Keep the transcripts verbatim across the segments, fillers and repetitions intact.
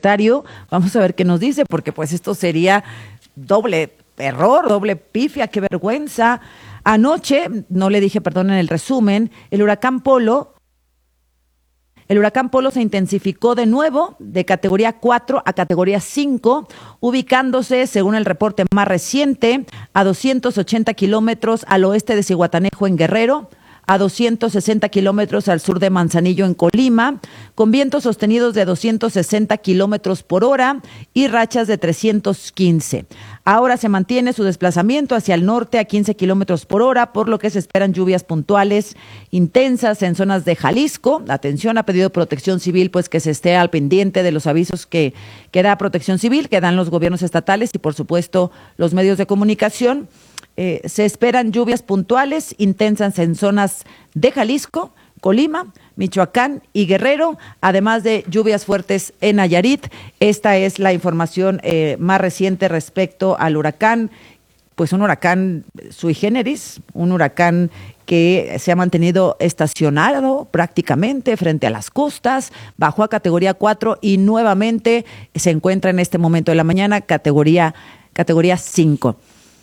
secretario. Vamos a ver qué nos dice, porque pues esto sería doble error, doble pifia, qué vergüenza. Anoche, no le dije, perdón, en el resumen, el huracán Polo El huracán Polo se intensificó de nuevo de categoría cuatro a categoría cinco, ubicándose, según el reporte más reciente, a doscientos ochenta kilómetros al oeste de Zihuatanejo en Guerrero, a doscientos sesenta kilómetros al sur de Manzanillo en Colima, con vientos sostenidos de doscientos sesenta kilómetros por hora y rachas de trescientos quince. Ahora se mantiene su desplazamiento hacia el norte a quince kilómetros por hora, por lo que se esperan lluvias puntuales intensas en zonas de Jalisco. Atención, ha pedido Protección Civil pues que se esté al pendiente de los avisos que, que da Protección Civil, que dan los gobiernos estatales y por supuesto los medios de comunicación. Eh, se esperan lluvias puntuales intensas en zonas de Jalisco, Colima, Michoacán y Guerrero, además de lluvias fuertes en Nayarit. Esta es la información eh, más reciente respecto al huracán, pues un huracán sui generis, un huracán que se ha mantenido estacionado prácticamente frente a las costas, bajó a categoría cuatro y nuevamente se encuentra en este momento de la mañana categoría, categoría cinco.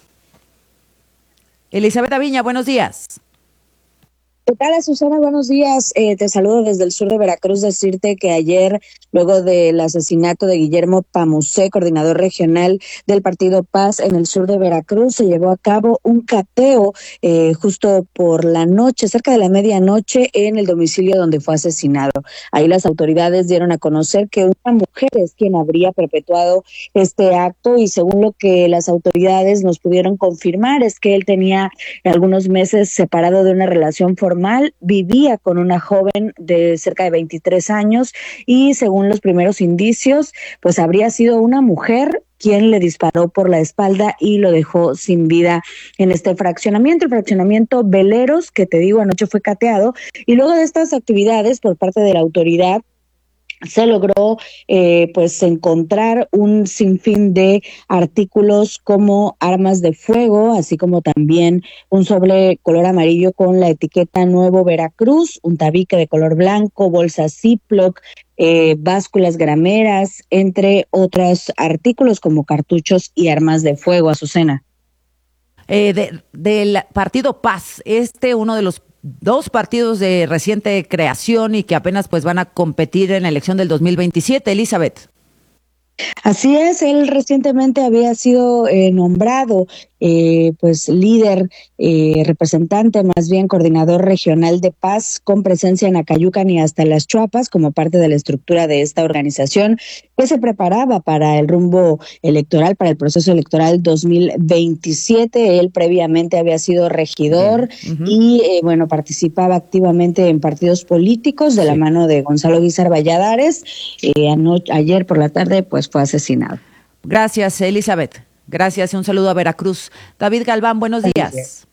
Elizabeth Aviña, buenos días. ¿Qué tal, Susana? Buenos días. Eh, te saludo desde el sur de Veracruz. Decirte que ayer, luego del asesinato de Guillermo Pamusé, coordinador regional del Partido Paz en el sur de Veracruz, se llevó a cabo un cateo eh, justo por la noche, cerca de la medianoche, en el domicilio donde fue asesinado. Ahí las autoridades dieron a conocer que una mujer es quien habría perpetuado este acto y según lo que las autoridades nos pudieron confirmar es que él tenía algunos meses separado de una relación formal. Vivía con una joven de cerca de veintitrés años y según los primeros indicios, pues habría sido una mujer quien le disparó por la espalda y lo dejó sin vida en este fraccionamiento, el fraccionamiento Veleros, que te digo, anoche fue cateado, y luego de estas actividades por parte de la autoridad, se logró eh, pues encontrar un sinfín de artículos como armas de fuego, así como también un sobre color amarillo con la etiqueta Nuevo Veracruz, un tabique de color blanco, bolsas Ziploc, eh, básculas grameras, entre otros artículos como cartuchos y armas de fuego. Azucena. Eh, de, del Partido Paz, este uno de los dos partidos de reciente creación y que apenas pues van a competir en la elección del dos mil veintisiete, Elizabeth. Así es, él recientemente había sido eh, nombrado eh, pues líder, eh, representante, más bien coordinador regional de Paz, con presencia en Acayucan y hasta Las Chuapas, como parte de la estructura de esta organización que se preparaba para el rumbo electoral, para el proceso electoral dos mil veintisiete. Él previamente había sido regidor uh-huh. y eh, bueno, participaba activamente en partidos políticos de sí. la mano de Gonzalo Guízar Valladares. Eh, ano- ayer por la tarde pues fue asesinado. Gracias, Elizabeth. Gracias y un saludo a Veracruz. David Galván, buenos días.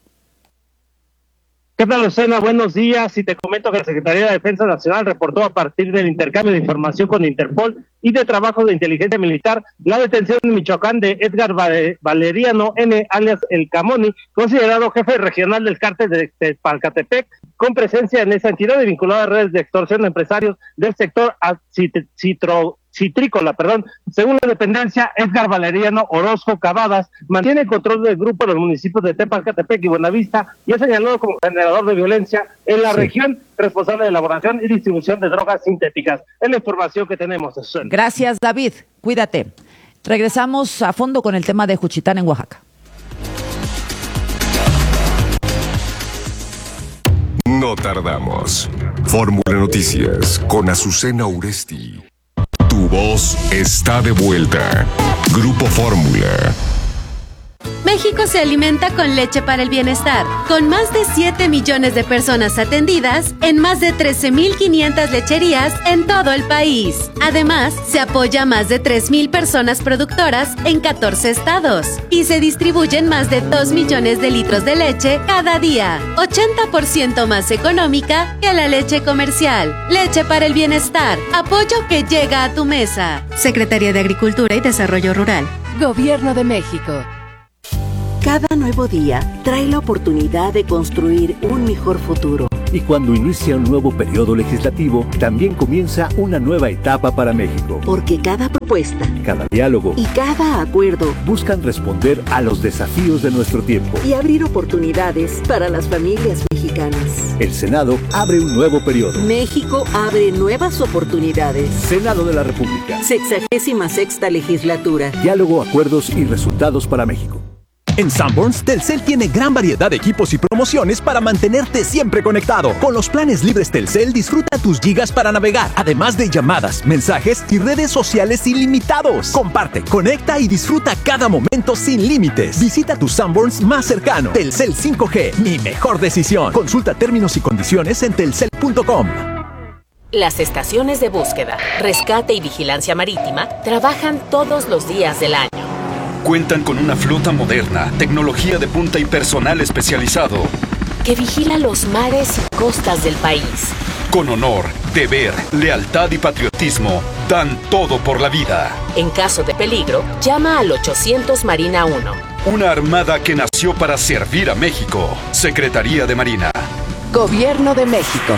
¿Qué tal, Lucena? Buenos días. Y te comento que la Secretaría de Defensa Nacional reportó a partir del intercambio de información con Interpol y de trabajo de inteligencia militar la detención en Michoacán de Edgar Valeriano N., alias El Camoni, considerado jefe regional del cártel de Tepalcatepec, con presencia en esa entidad y vinculado a redes de extorsión de empresarios del sector citro citrícola, perdón. Según la dependencia, Edgar Valeriano Orozco Cavadas mantiene el control del grupo en los municipios de Tepalcatepec y Buenavista y es señalado como generador de violencia en la sí. región, responsable de elaboración y distribución de drogas sintéticas. Es la información que tenemos. Gracias, David. Cuídate. Regresamos a fondo con el tema de Juchitán en Oaxaca. No tardamos. Fórmula Noticias con Azucena Uresti. Tu voz está de vuelta. Grupo Fórmula. México se alimenta con leche para el bienestar, con más de siete millones de personas atendidas en más de trece mil quinientas lecherías en todo el país. Además, se apoya a más de tres mil personas productoras en catorce estados y se distribuyen más de dos millones de litros de leche cada día, ochenta por ciento más económica que la leche comercial. Leche para el bienestar, apoyo que llega a tu mesa. Secretaría de Agricultura y Desarrollo Rural. Gobierno de México. Cada nuevo día trae la oportunidad de construir un mejor futuro. Y cuando inicia un nuevo periodo legislativo, también comienza una nueva etapa para México. Porque cada propuesta, cada diálogo y cada acuerdo buscan responder a los desafíos de nuestro tiempo y abrir oportunidades para las familias mexicanas. El Senado abre un nuevo periodo. México abre nuevas oportunidades. Senado de la República. Sexagésima sexta legislatura. Diálogo, acuerdos y resultados para México. En Sanborns, Telcel tiene gran variedad de equipos y promociones para mantenerte siempre conectado. Con los planes libres Telcel, disfruta tus gigas para navegar, además de llamadas, mensajes y redes sociales ilimitados. Comparte, conecta y disfruta cada momento sin límites. Visita tu Sanborns más cercano. Telcel cinco G, mi mejor decisión. Consulta términos y condiciones en telcel punto com. Las estaciones de búsqueda, rescate y vigilancia marítima trabajan todos los días del año. Cuentan con una flota moderna, tecnología de punta y personal especializado que vigila los mares y costas del país. Con honor, deber, lealtad y patriotismo, dan todo por la vida. En caso de peligro, llama al ochocientos Marina uno. Una armada que nació para servir a México. Secretaría de Marina. Gobierno de México.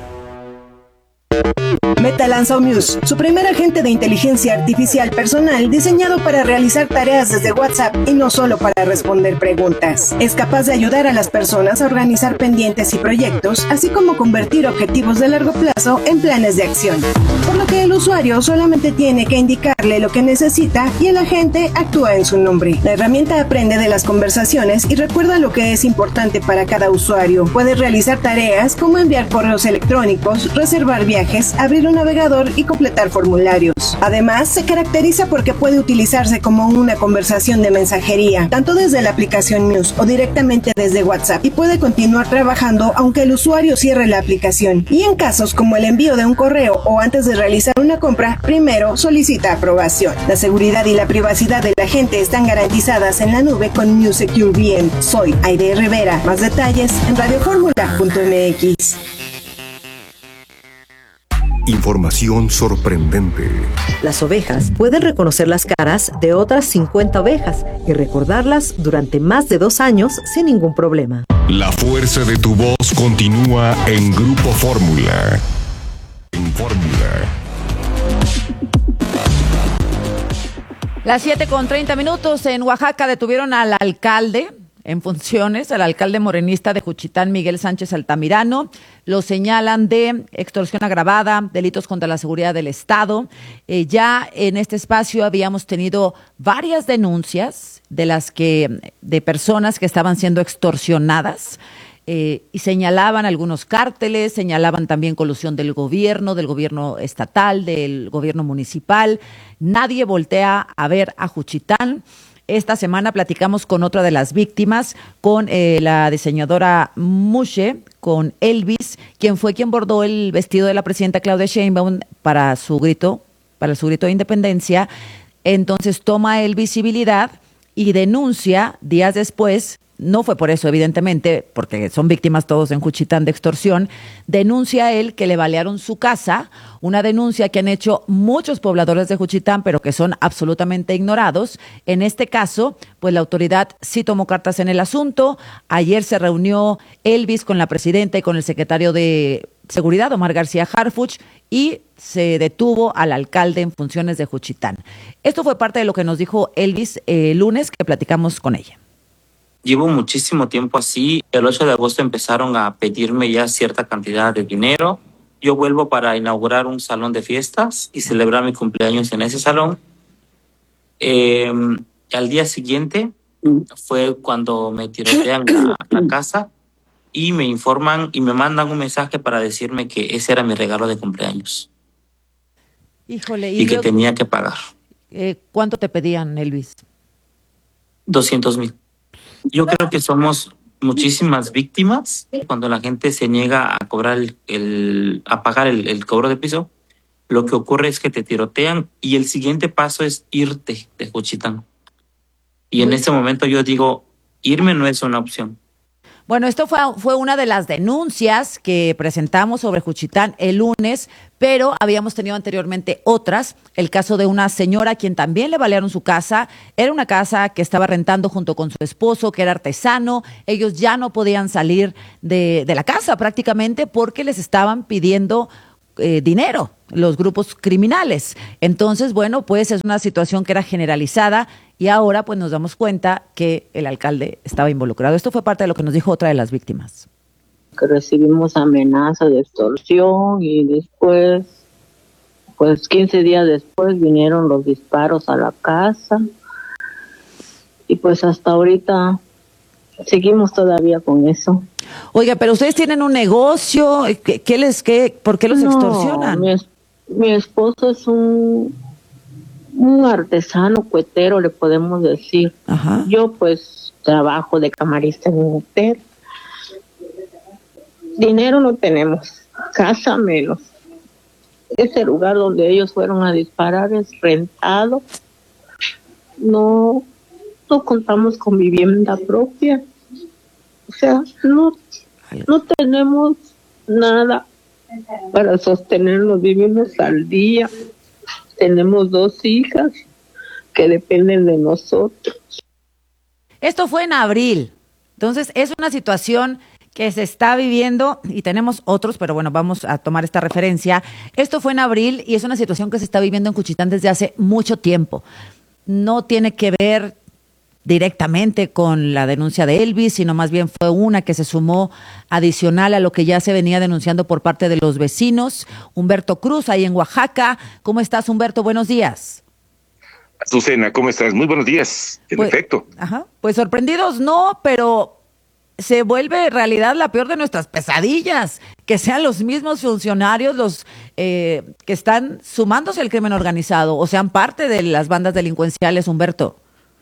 Meta lanzó Muse, su primer agente de inteligencia artificial personal diseñado para realizar tareas desde WhatsApp y no solo para responder preguntas. Es capaz de ayudar a las personas a organizar pendientes y proyectos, así como convertir objetivos de largo plazo en planes de acción. Por lo que el usuario solamente tiene que indicarle lo que necesita y el agente actúa en su nombre. La herramienta aprende de las conversaciones y recuerda lo que es importante para cada usuario. Puede realizar tareas como enviar correos electrónicos, reservar viajes, abrir un navegador y completar formularios. Además, se caracteriza porque puede utilizarse como una conversación de mensajería, tanto desde la aplicación Muse o directamente desde WhatsApp, y puede continuar trabajando aunque el usuario cierre la aplicación. Y en casos como el envío de un correo o antes de realizar una compra, primero solicita aprobación. La seguridad y la privacidad de la gente están garantizadas en la nube con Muse Secure V M. Soy Aide Rivera. Más detalles en radio fórmula punto m x. Información sorprendente. Las ovejas pueden reconocer las caras de otras cincuenta ovejas y recordarlas durante más de dos años sin ningún problema. La fuerza de tu voz continúa en Grupo Fórmula. En Fórmula. Las siete con treinta minutos. En Oaxaca detuvieron al alcalde en funciones, al alcalde morenista de Juchitán, Miguel Sánchez Altamirano. Lo señalan de extorsión agravada, delitos contra la seguridad del Estado. Eh, ya en este espacio habíamos tenido varias denuncias de las que de personas que estaban siendo extorsionadas. Eh, y señalaban algunos cárteles, señalaban también colusión del gobierno, del gobierno estatal, del gobierno municipal. Nadie voltea a ver a Juchitán. Esta semana platicamos con otra de las víctimas, con eh, la diseñadora Mushe, con Elvis, quien fue quien bordó el vestido de la presidenta Claudia Sheinbaum para su grito, para su grito de independencia. Entonces toma él visibilidad y denuncia días después. No fue por eso, evidentemente, porque son víctimas todos en Juchitán de extorsión. Denuncia él que le balearon su casa, una denuncia que han hecho muchos pobladores de Juchitán, pero que son absolutamente ignorados. En este caso, pues la autoridad sí tomó cartas en el asunto. Ayer se reunió Elvis con la presidenta y con el secretario de Seguridad, Omar García Harfuch, y se detuvo al alcalde en funciones de Juchitán. Esto fue parte de lo que nos dijo Elvis el eh, lunes que platicamos con ella. Llevo muchísimo tiempo así. El ocho de agosto empezaron a pedirme ya cierta cantidad de dinero. Yo vuelvo para inaugurar un salón de fiestas y celebrar mi cumpleaños en ese salón. Eh, al día siguiente fue cuando me tirotean la, la casa y me informan y me mandan un mensaje para decirme que ese era mi regalo de cumpleaños. Híjole, y, y que yo, tenía que pagar. Eh, ¿Cuánto te pedían, Elvis? doscientos mil. Yo creo que somos muchísimas víctimas cuando la gente se niega a cobrar el, el a pagar el, el cobro de piso. Lo que ocurre es que te tirotean y el siguiente paso es irte de Juchitán. Y en ese momento yo digo, irme no es una opción. Bueno, esto fue, fue una de las denuncias que presentamos sobre Juchitán el lunes, pero habíamos tenido anteriormente otras. El caso de una señora a quien también le balearon su casa. Era una casa que estaba rentando junto con su esposo, que era artesano. Ellos ya no podían salir de, de la casa prácticamente porque les estaban pidiendo eh, dinero, los grupos criminales. Entonces, bueno, pues es una situación que era generalizada y ahora pues nos damos cuenta que el alcalde estaba involucrado. Esto fue parte de lo que nos dijo otra de las víctimas. Que recibimos amenazas de extorsión y después, pues quince días después vinieron los disparos a la casa y pues hasta ahorita seguimos todavía con eso. Oiga, pero ustedes tienen un negocio, ¿qué, qué les, qué, por qué los no, extorsionan? Mi, mi esposo es un, un artesano cuetero, le podemos decir. Ajá. Yo pues trabajo de camarista en un hotel. Dinero no tenemos, casa menos. Ese lugar donde ellos fueron a disparar es rentado. No, no contamos con vivienda propia. O sea, no, no tenemos nada para sostenernos. Vivimos al día. Tenemos dos hijas que dependen de nosotros. Esto fue en abril. Entonces, es una situación que se está viviendo y tenemos otros, pero bueno, vamos a tomar esta referencia. Esto fue en abril y es una situación que se está viviendo en Juchitán desde hace mucho tiempo. No tiene que ver directamente con la denuncia de Elvis, sino más bien fue una que se sumó adicional a lo que ya se venía denunciando por parte de los vecinos. Humberto Cruz, ahí en Oaxaca. ¿Cómo estás, Humberto? Buenos días. Azucena, ¿cómo estás? Muy buenos días, en pues, efecto. Ajá, pues sorprendidos no, pero se vuelve realidad la peor de nuestras pesadillas, que sean los mismos funcionarios los eh, que están sumándose al crimen organizado o sean parte de las bandas delincuenciales, Humberto.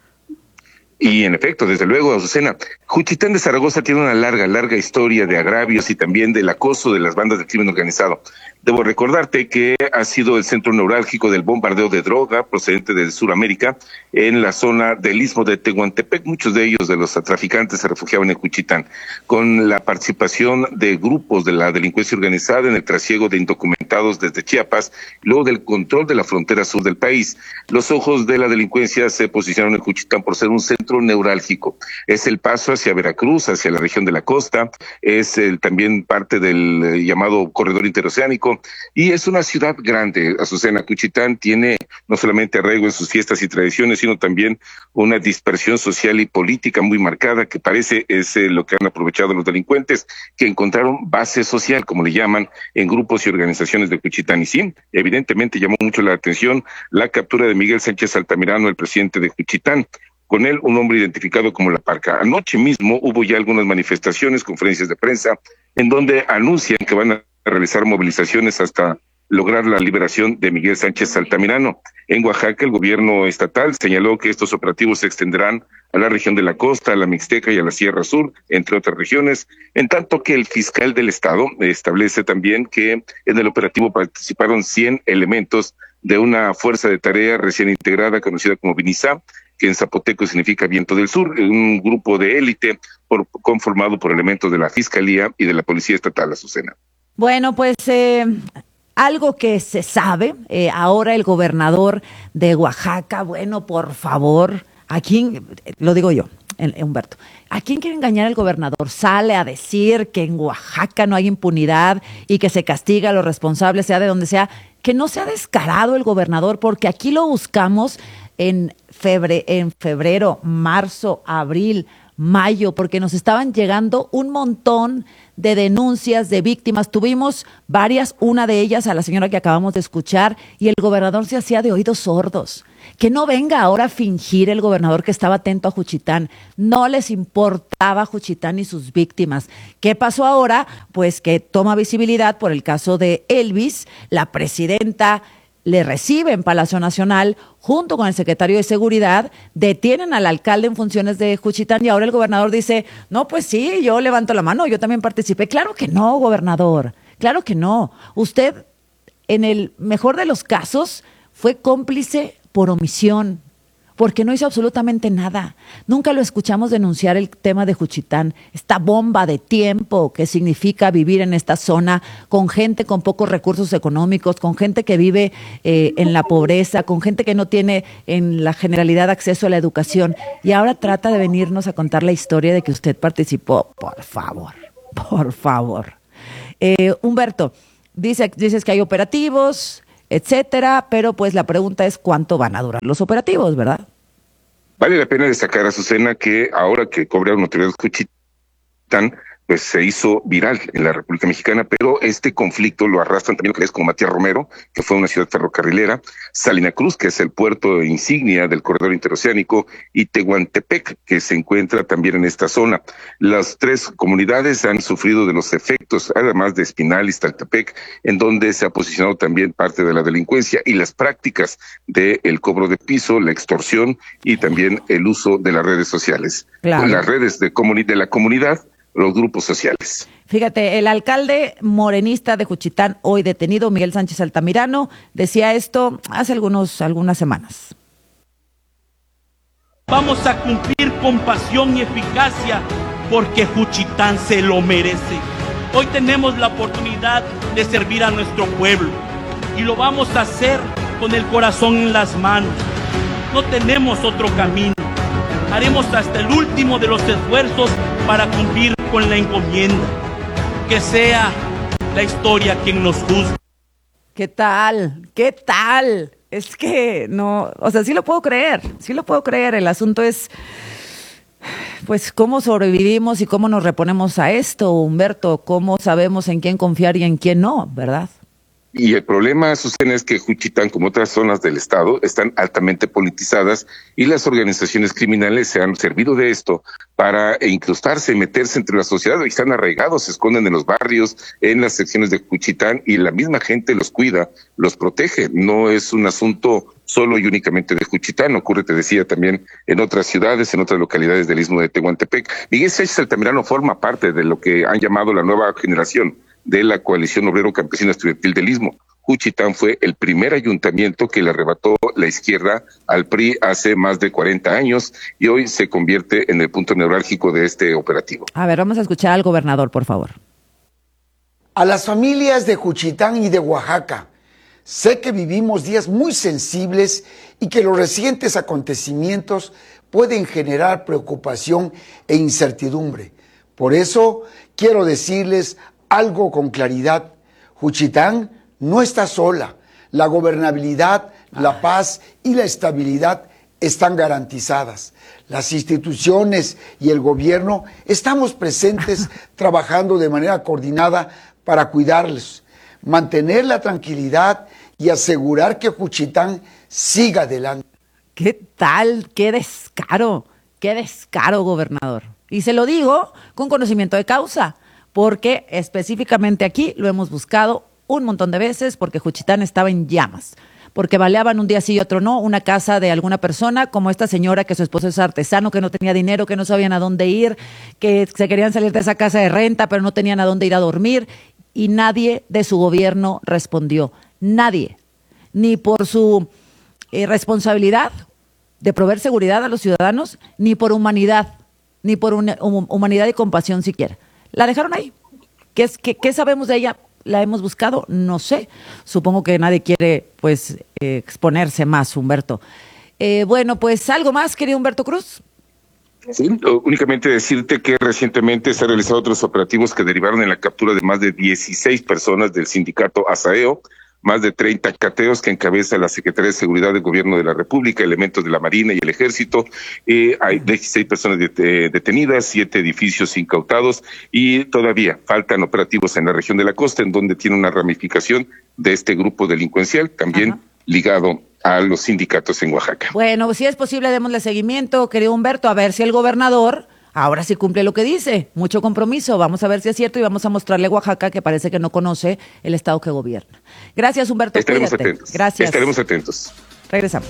Y en efecto, desde luego, Azucena, Juchitán de Zaragoza tiene una larga, larga historia de agravios y también del acoso de las bandas del crimen organizado. Debo recordarte que ha sido el centro neurálgico del bombardeo de droga procedente de Sudamérica en la zona del istmo de Tehuantepec. Muchos de ellos, de los traficantes, se refugiaban en Juchitán, con la participación de grupos de la delincuencia organizada en el trasiego de indocumentados desde Chiapas, luego del control de la frontera sur del país. Los ojos de la delincuencia se posicionaron en Juchitán por ser un centro neurálgico. Es el paso hacia Veracruz, hacia la región de la costa, es el, también parte del eh, llamado corredor interoceánico, y es una ciudad grande. Azucena, Juchitán tiene no solamente arraigo en sus fiestas y tradiciones, sino también una dispersión social y política muy marcada, que parece es eh, lo que han aprovechado los delincuentes, que encontraron base social, como le llaman, en grupos y organizaciones de Juchitán. Y sí, evidentemente llamó mucho la atención la captura de Miguel Sánchez Altamirano, el presidente de Juchitán. Con él, un hombre identificado como La Parca. Anoche mismo hubo ya algunas manifestaciones, conferencias de prensa, en donde anuncian que van a realizar movilizaciones hasta lograr la liberación de Miguel Sánchez Altamirano. En Oaxaca, el gobierno estatal señaló que estos operativos se extenderán a la región de la costa, a la Mixteca y a la Sierra Sur, entre otras regiones, en tanto que el fiscal del estado establece también que en el operativo participaron cien elementos de una fuerza de tarea recién integrada conocida como VINISA, que en zapoteco significa Viento del Sur, un grupo de élite por, conformado por elementos de la Fiscalía y de la Policía Estatal, Azucena. Bueno, pues eh, algo que se sabe, eh, ahora el gobernador de Oaxaca, bueno, por favor, ¿a quién, lo digo yo, Humberto, ¿a quién quiere engañar el gobernador? Sale a decir que en Oaxaca no hay impunidad y que se castiga a los responsables, sea de donde sea, que no sea descarado el gobernador, porque aquí lo buscamos en febrero, en febrero, marzo, abril, mayo, porque nos estaban llegando un montón de denuncias de víctimas. Tuvimos varias, una de ellas a la señora que acabamos de escuchar, y el gobernador se hacía de oídos sordos. Que no venga ahora a fingir el gobernador que estaba atento a Juchitán. No les importaba Juchitán y sus víctimas. ¿Qué pasó ahora? Pues que toma visibilidad por el caso de Elvis. La presidenta le recibe en Palacio Nacional junto con el secretario de Seguridad, detienen al alcalde en funciones de Juchitán y ahora el gobernador dice, no, pues sí, yo levanto la mano, yo también participé. Claro que no, gobernador, claro que no. Usted, en el mejor de los casos, fue cómplice por omisión, porque no hizo absolutamente nada. Nunca lo escuchamos denunciar el tema de Juchitán, esta bomba de tiempo que significa vivir en esta zona con gente con pocos recursos económicos, con gente que vive eh, en la pobreza, con gente que no tiene en la generalidad acceso a la educación. Y ahora trata de venirnos a contar la historia de que usted participó. Por favor, por favor. Eh, Humberto, dice, dices que hay operativos, etcétera, pero pues la pregunta es cuánto van a durar los operativos, ¿verdad? Vale la pena destacar, Azucena, que ahora que cobraron autoridades Juchitán, pues se hizo viral en la República Mexicana, pero este conflicto lo arrastran también localidades como Matías Romero, que fue una ciudad ferrocarrilera, Salina Cruz, que es el puerto insignia del corredor interoceánico, y Tehuantepec, que se encuentra también en esta zona. Las tres comunidades han sufrido de los efectos, además de Espinal y Xtaltepec, en donde se ha posicionado también parte de la delincuencia y las prácticas del cobro de piso, la extorsión y también el uso de las redes sociales. Claro. Las redes de, comuni- de la comunidad, los grupos sociales. Fíjate, el alcalde morenista de Juchitán, hoy detenido, Miguel Sánchez Altamirano, decía esto hace algunos, algunas semanas. Vamos a cumplir con pasión y eficacia porque Juchitán se lo merece. Hoy tenemos la oportunidad de servir a nuestro pueblo y lo vamos a hacer con el corazón en las manos. No tenemos otro camino. Haremos hasta el último de los esfuerzos para cumplir con la encomienda. Que sea la historia quien nos juzgue. ¿Qué tal? ¿Qué tal? Es que no, o sea, sí lo puedo creer, sí lo puedo creer. El asunto es, pues, cómo sobrevivimos y cómo nos reponemos a esto, Humberto. Cómo sabemos en quién confiar y en quién no, ¿verdad? Y el problema, Susana, es que Juchitán, como otras zonas del estado, están altamente politizadas y las organizaciones criminales se han servido de esto para incrustarse, meterse entre la sociedad y están arraigados, se esconden en los barrios, en las secciones de Juchitán y la misma gente los cuida, los protege. No es un asunto solo y únicamente de Juchitán, ocurre, te decía, también en otras ciudades, en otras localidades del istmo de Tehuantepec. Miguel Sánchez Altamirano forma parte de lo que han llamado la nueva generación de la Coalición Obrero Campesina Estudiantil del Istmo. Juchitán fue el primer ayuntamiento que le arrebató la izquierda al P R I hace más de cuarenta años y hoy se convierte en el punto neurálgico de este operativo. A ver, vamos a escuchar al gobernador, por favor. A las familias de Juchitán y de Oaxaca, sé que vivimos días muy sensibles y que los recientes acontecimientos pueden generar preocupación e incertidumbre. Por eso quiero decirles algo con claridad. Juchitán no está sola. La gobernabilidad, la paz y la estabilidad están garantizadas. Las instituciones y el gobierno estamos presentes trabajando de manera coordinada para cuidarlos, mantener la tranquilidad y asegurar que Juchitán siga adelante. ¿Qué tal? ¡Qué descaro! ¡Qué descaro, gobernador! Y se lo digo con conocimiento de causa, porque específicamente aquí lo hemos buscado un montón de veces, porque Juchitán estaba en llamas, porque baleaban un día sí y otro no una casa de alguna persona, como esta señora que su esposo es artesano, que no tenía dinero, que no sabían a dónde ir, que se querían salir de esa casa de renta, pero no tenían a dónde ir a dormir, y nadie de su gobierno respondió. Nadie. Ni por su eh, responsabilidad de proveer seguridad a los ciudadanos, ni por humanidad, ni por una, hum, humanidad y compasión siquiera. La dejaron ahí. ¿Qué, es, qué, ¿Qué sabemos de ella? ¿La hemos buscado? No sé. Supongo que nadie quiere, pues, eh, exponerse más, Humberto. Eh, bueno, pues, ¿algo más, querido Humberto Cruz? Sí, únicamente decirte que recientemente se han realizado otros operativos que derivaron en la captura de más de dieciséis personas del sindicato ASAEO, más de treinta cateos que encabeza la Secretaría de Seguridad del Gobierno de la República, elementos de la Marina y el Ejército. Eh, hay dieciséis personas det- detenidas, siete edificios incautados y todavía faltan operativos en la región de la costa, en donde tiene una ramificación de este grupo delincuencial, también Ajá. ligado a los sindicatos en Oaxaca. Bueno, si es posible, démosle seguimiento, querido Humberto, a ver si el gobernador ahora sí cumple lo que dice. Mucho compromiso. Vamos a ver si es cierto y vamos a mostrarle a Oaxaca que parece que no conoce el estado que gobierna. Gracias, Humberto. Estaremos cuídate. atentos. Gracias. Estaremos atentos. Regresamos.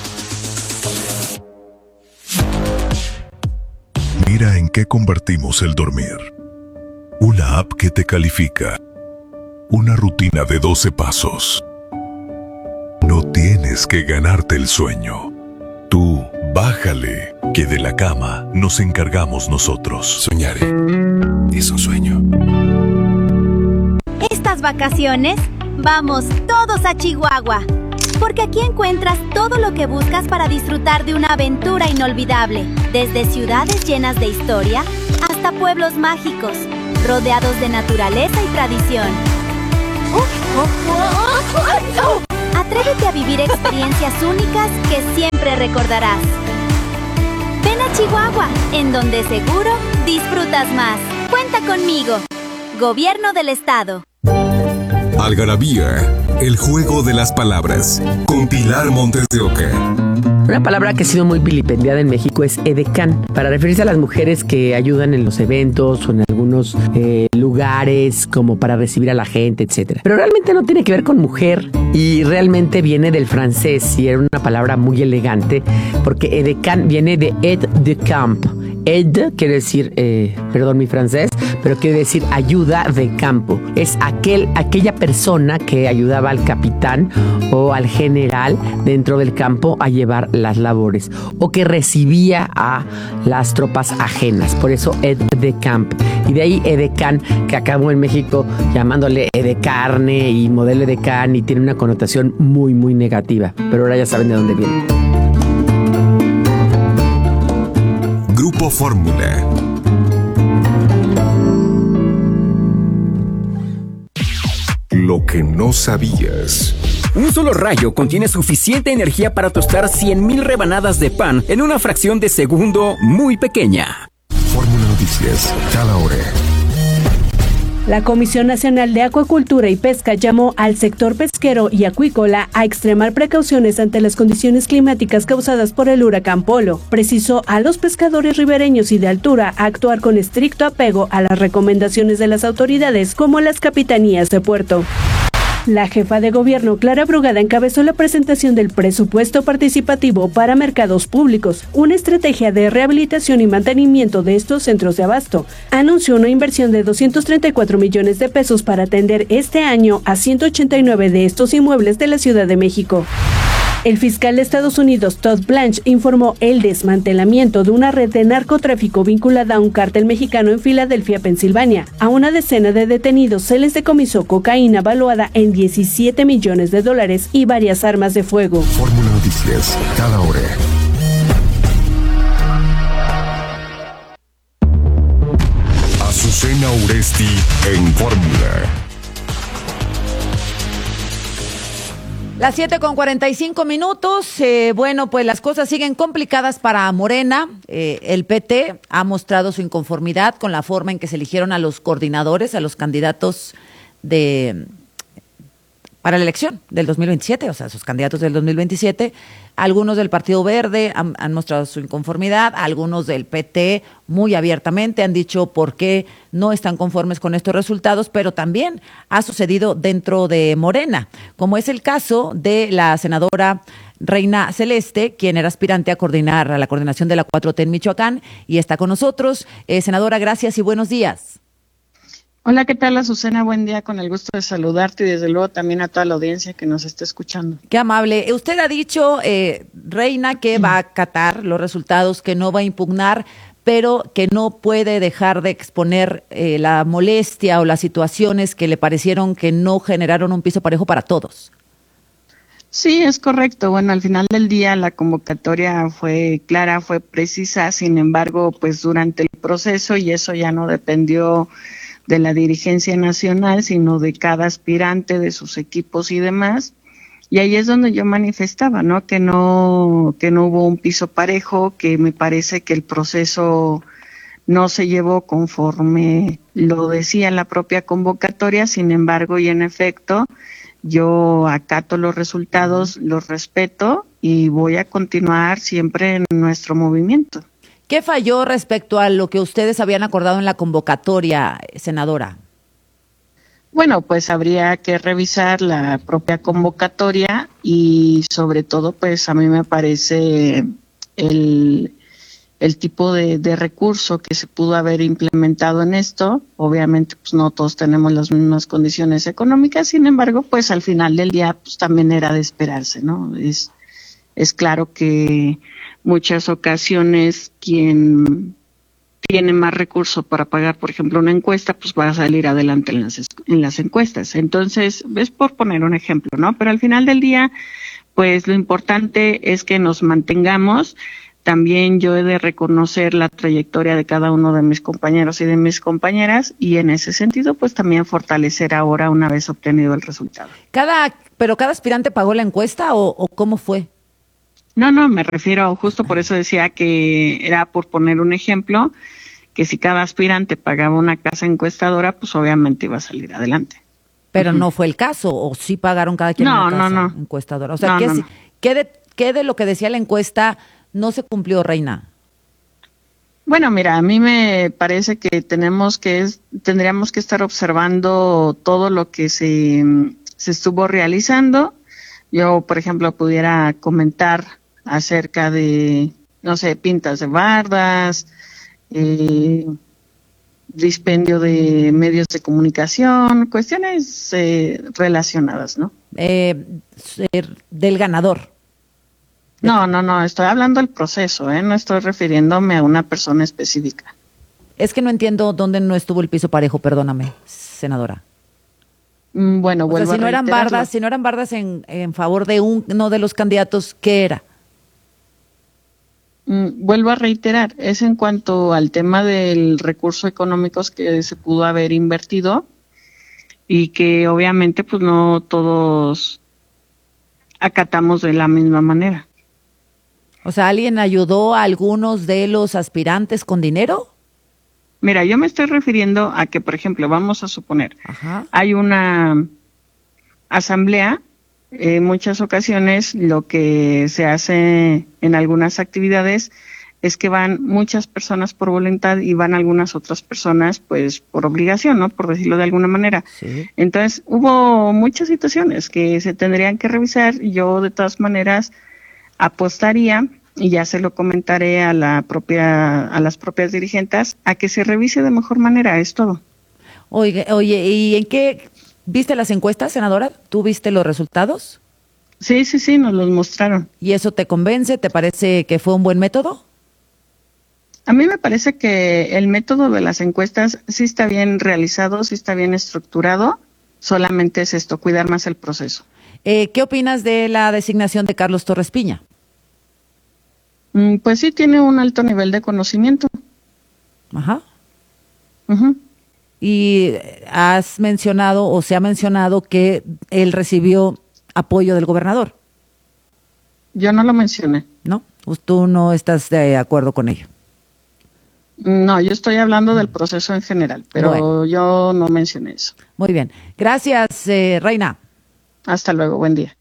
Mira en qué convertimos el dormir. Una app que te califica. Una rutina de doce pasos. No tienes que ganarte el sueño. Tú Bájale, que de la cama nos encargamos nosotros. Soñaré es un sueño. Estas vacaciones, vamos todos a Chihuahua, porque aquí encuentras todo lo que buscas para disfrutar de una aventura inolvidable, desde ciudades llenas de historia hasta pueblos mágicos, rodeados de naturaleza y tradición. Atrévete a vivir experiencias únicas que siempre recordarás. Ven a Chihuahua, en donde seguro disfrutas más. Cuenta conmigo. Gobierno del Estado. Algarabía, el juego de las palabras, con Pilar Montes de Oca. Una palabra que ha sido muy vilipendiada en México es edecán, para referirse a las mujeres que ayudan en los eventos o en algunos eh, lugares, como para recibir a la gente, etcétera. Pero realmente no tiene que ver con mujer y realmente viene del francés y era una palabra muy elegante, porque edecán viene de aide de camp. Aide quiere decir, eh, perdón mi francés, pero quiere decir ayuda de campo. Es aquel, aquella persona que ayudaba al capitán o al general dentro del campo a llevar las labores, o que recibía a las tropas ajenas. Por eso aide de camp. Y de ahí edecán, que acabó en México llamándole edecarne y modelo edecán, y tiene una connotación muy, muy negativa. Pero ahora ya saben de dónde viene. Grupo Fórmula. Lo que no sabías. Un solo rayo contiene suficiente energía para tostar cien mil rebanadas de pan en una fracción de segundo muy pequeña. Fórmula Noticias, cada hora. La Comisión Nacional de Acuacultura y Pesca llamó al sector pesquero y acuícola a extremar precauciones ante las condiciones climáticas causadas por el huracán Polo. Precisó a los pescadores ribereños y de altura a actuar con estricto apego a las recomendaciones de las autoridades, como las capitanías de puerto. La jefa de gobierno, Clara Brugada, encabezó la presentación del presupuesto participativo para mercados públicos, una estrategia de rehabilitación y mantenimiento de estos centros de abasto. Anunció una inversión de doscientos treinta y cuatro millones de pesos para atender este año a ciento ochenta y nueve de estos inmuebles de la Ciudad de México. El fiscal de Estados Unidos, Todd Blanche, informó el desmantelamiento de una red de narcotráfico vinculada a un cártel mexicano en Filadelfia, Pensilvania. A una decena de detenidos se les decomisó cocaína valuada en diecisiete millones de dólares y varias armas de fuego. Fórmula Noticias, cada hora. Azucena Uresti en Fórmula. Las siete con cuarenta y cinco minutos. Eh, bueno, pues las cosas siguen complicadas para Morena. Eh, el P T ha mostrado su inconformidad con la forma en que se eligieron a los coordinadores, a los candidatos de para la elección del dos mil veintisiete, o sea, sus candidatos del dos mil veintisiete. Algunos del Partido Verde han, han mostrado su inconformidad, algunos del P T muy abiertamente han dicho por qué no están conformes con estos resultados, pero también ha sucedido dentro de Morena, como es el caso de la senadora Reina Celeste, quien era aspirante a coordinar a la coordinación de la cuatro T en Michoacán, y está con nosotros. Eh, senadora, gracias y buenos días. Hola, ¿qué tal, Azucena? Buen día, con el gusto de saludarte y desde luego también a toda la audiencia que nos está escuchando. Qué amable. Usted ha dicho, eh, Reina, que va a acatar los resultados, que no va a impugnar, pero que no puede dejar de exponer eh, la molestia o las situaciones que le parecieron que no generaron un piso parejo para todos. Sí, es correcto. Bueno, al final del día la convocatoria fue clara, fue precisa, sin embargo, pues durante el proceso, y eso ya no dependió de la dirigencia nacional, sino de cada aspirante, de sus equipos y demás. Y ahí es donde yo manifestaba, ¿no? Que no, que no hubo un piso parejo, que me parece que el proceso no se llevó conforme lo decía la propia convocatoria. Sin embargo, y en efecto, yo acato los resultados, los respeto y voy a continuar siempre en nuestro movimiento. ¿Qué falló respecto a lo que ustedes habían acordado en la convocatoria, senadora? Bueno, pues habría que revisar la propia convocatoria y sobre todo, pues a mí me parece el, el tipo de, de recurso que se pudo haber implementado en esto. Obviamente, pues no todos tenemos las mismas condiciones económicas, sin embargo, pues al final del día, pues también era de esperarse, ¿no? Es, es claro que muchas ocasiones quien tiene más recursos para pagar, por ejemplo, una encuesta, pues va a salir adelante en las, en las encuestas. Entonces, es por poner un ejemplo, ¿no? Pero al final del día, pues lo importante es que nos mantengamos. También yo he de reconocer la trayectoria de cada uno de mis compañeros y de mis compañeras, y en ese sentido, pues también fortalecer ahora una vez obtenido el resultado. Cada, ¿Pero cada aspirante pagó la encuesta o, o cómo fue? No, no, me refiero, justo por eso decía que era por poner un ejemplo, que si cada aspirante pagaba una casa encuestadora, pues obviamente iba a salir adelante. Pero uh-huh. no fue el caso, o sí pagaron cada quien no, una casa no, no. encuestadora. O sea, no, ¿qué, no, si, no. ¿qué, de, ¿qué de lo que decía la encuesta no se cumplió, Reina? Bueno, mira, a mí me parece que tenemos que es, tendríamos que estar observando todo lo que se, se estuvo realizando. Yo, por ejemplo, pudiera comentar acerca de, no sé, pintas de bardas, eh, dispendio de medios de comunicación, cuestiones eh, relacionadas, ¿no? Eh, del ganador. No, no, no, estoy hablando del proceso, ¿eh? No estoy refiriéndome a una persona específica. Es que no entiendo dónde no estuvo el piso parejo, perdóname, senadora. Mm, bueno, o vuelvo sea, si a no eran reiterarlo. bardas, si no eran bardas en, en favor de uno de los candidatos, ¿qué era? Mm, vuelvo a reiterar, es en cuanto al tema del recurso económicos que se pudo haber invertido y que obviamente pues no todos acatamos de la misma manera. O sea, ¿alguien ayudó a algunos de los aspirantes con dinero? Mira, yo me estoy refiriendo a que, por ejemplo, vamos a suponer, Ajá. hay una asamblea, en muchas ocasiones lo que se hace en algunas actividades es que van muchas personas por voluntad y van algunas otras personas pues por obligación, ¿no? Por decirlo de alguna manera. Sí. Entonces, hubo muchas situaciones que se tendrían que revisar. Yo, de todas maneras, apostaría, y ya se lo comentaré a la propia, a las propias dirigentes, a que se revise de mejor manera, es todo. Oye, oye, ¿y en qué viste las encuestas, senadora? ¿Tú viste los resultados? Sí, sí, sí, nos los mostraron. ¿Y eso te convence? ¿Te parece que fue un buen método? A mí me parece que el método de las encuestas sí está bien realizado, sí está bien estructurado, solamente es esto, cuidar más el proceso. Eh, ¿Qué opinas de la designación de Carlos Torres Piña? Mm, pues sí, tiene un alto nivel de conocimiento. Ajá. Uh-huh. Y has mencionado, o se ha mencionado, que él recibió apoyo del gobernador. Yo no lo mencioné. ¿No? Pues tú no estás de acuerdo con ello. No, yo estoy hablando del proceso en general, pero bueno, yo no mencioné eso. Muy bien. Gracias, eh, Reina. Hasta luego, buen día.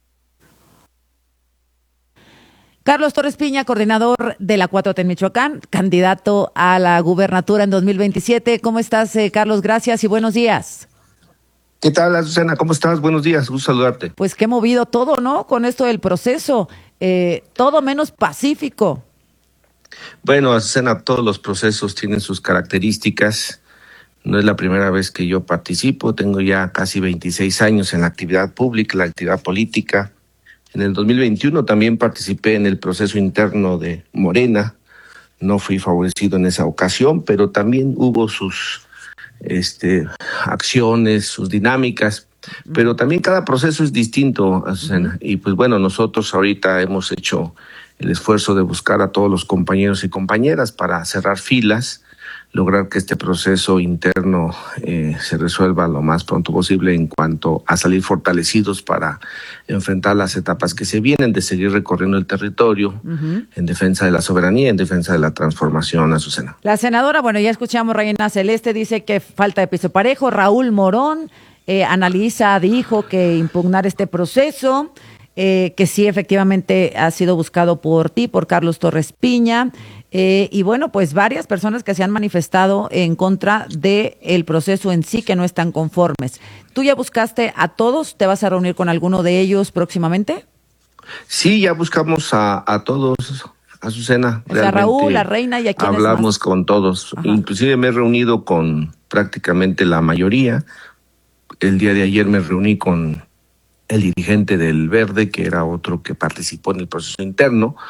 Carlos Torres Piña, coordinador de la cuatro T en Michoacán, candidato a la gubernatura en dos mil veintisiete. ¿Cómo estás, eh, Carlos? Gracias y buenos días. ¿Qué tal, Azucena? ¿Cómo estás? Buenos días, gusto saludarte. Pues qué movido todo, ¿no? Con esto del proceso, eh, todo menos pacífico. Bueno, Azucena, todos los procesos tienen sus características. No es la primera vez que yo participo, tengo ya casi veintiséis años en la actividad pública, la actividad política. En el dos mil veintiuno también participé en el proceso interno de Morena. No fui favorecido en esa ocasión, pero también hubo sus este, acciones, sus dinámicas. Pero también cada proceso es distinto, Azucena. Y pues bueno, nosotros ahorita hemos hecho el esfuerzo de buscar a todos los compañeros y compañeras para cerrar filas, lograr que este proceso interno eh, se resuelva lo más pronto posible en cuanto a salir fortalecidos para enfrentar las etapas que se vienen, de seguir recorriendo el territorio uh-huh. en defensa de la soberanía, en defensa de la transformación, Azucena. La senadora, bueno, ya escuchamos, Reina Celeste dice que falta de piso parejo. Raúl Morón eh, analiza, dijo que impugnar este proceso, eh, que sí efectivamente ha sido buscado por ti, por Carlos Torres Piña. Eh, y bueno, pues varias personas que se han manifestado en contra del proceso en sí, que no están conformes. ¿Tú ya buscaste a todos? ¿Te vas a reunir con alguno de ellos próximamente? Sí, ya buscamos a, a todos, Azucena. O sea, Raúl, la Reina y a quienes hablamos más. Con todos. Ajá. Inclusive me he reunido con prácticamente la mayoría. El día de ayer me reuní con el dirigente del Verde, que era otro que participó en el proceso interno.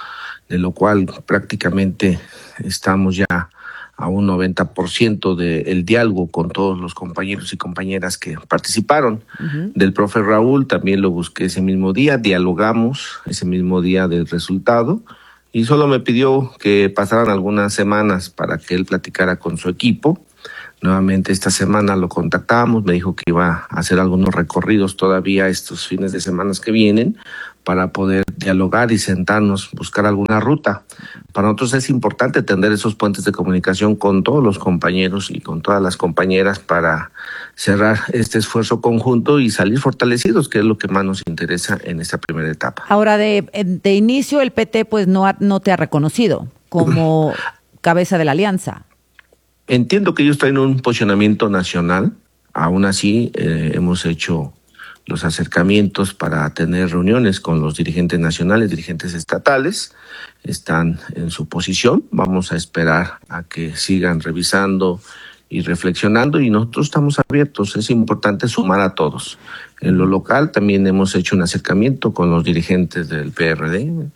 de lo cual prácticamente estamos ya a un noventa por ciento del diálogo con todos los compañeros y compañeras que participaron. Uh-huh. Del profe Raúl también lo busqué ese mismo día, dialogamos ese mismo día del resultado y solo me pidió que pasaran algunas semanas para que él platicara con su equipo. Nuevamente esta semana lo contactamos, me dijo que iba a hacer algunos recorridos todavía estos fines de semana que vienen para poder dialogar y sentarnos, buscar alguna ruta. Para nosotros es importante tener esos puentes de comunicación con todos los compañeros y con todas las compañeras para cerrar este esfuerzo conjunto y salir fortalecidos, que es lo que más nos interesa en esta primera etapa. Ahora, de, de inicio el P T pues no, ha, no te ha reconocido como cabeza de la alianza. Entiendo que ellos traen un posicionamiento nacional, aún así eh, hemos hecho los acercamientos para tener reuniones con los dirigentes nacionales, dirigentes estatales, están en su posición, vamos a esperar a que sigan revisando y reflexionando y nosotros estamos abiertos, es importante sumar a todos. En lo local también hemos hecho un acercamiento con los dirigentes del P R D,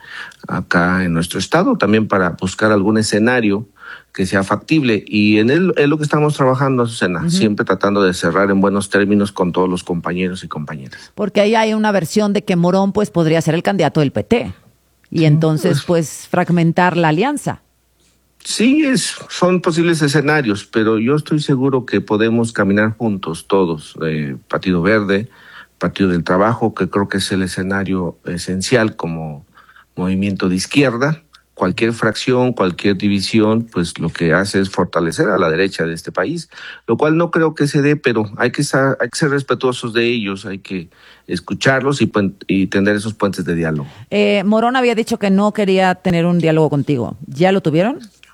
acá en nuestro estado, también para buscar algún escenario que sea factible y en él es lo que estamos trabajando, Azucena, uh-huh. siempre tratando de cerrar en buenos términos con todos los compañeros y compañeras. Porque ahí hay una versión de que Morón pues podría ser el candidato del P T y entonces pues fragmentar la alianza. Sí, es, son posibles escenarios, pero yo estoy seguro que podemos caminar juntos todos, eh, Partido Verde, Partido del Trabajo, que creo que es el escenario esencial como movimiento de izquierda. Cualquier fracción, cualquier división, pues lo que hace es fortalecer a la derecha de este país, lo cual no creo que se dé, pero hay que estar, hay que ser respetuosos de ellos, hay que escucharlos y, y tener esos puentes de diálogo. Eh, Morón había dicho que no quería tener un diálogo contigo. ¿Ya lo tuvieron?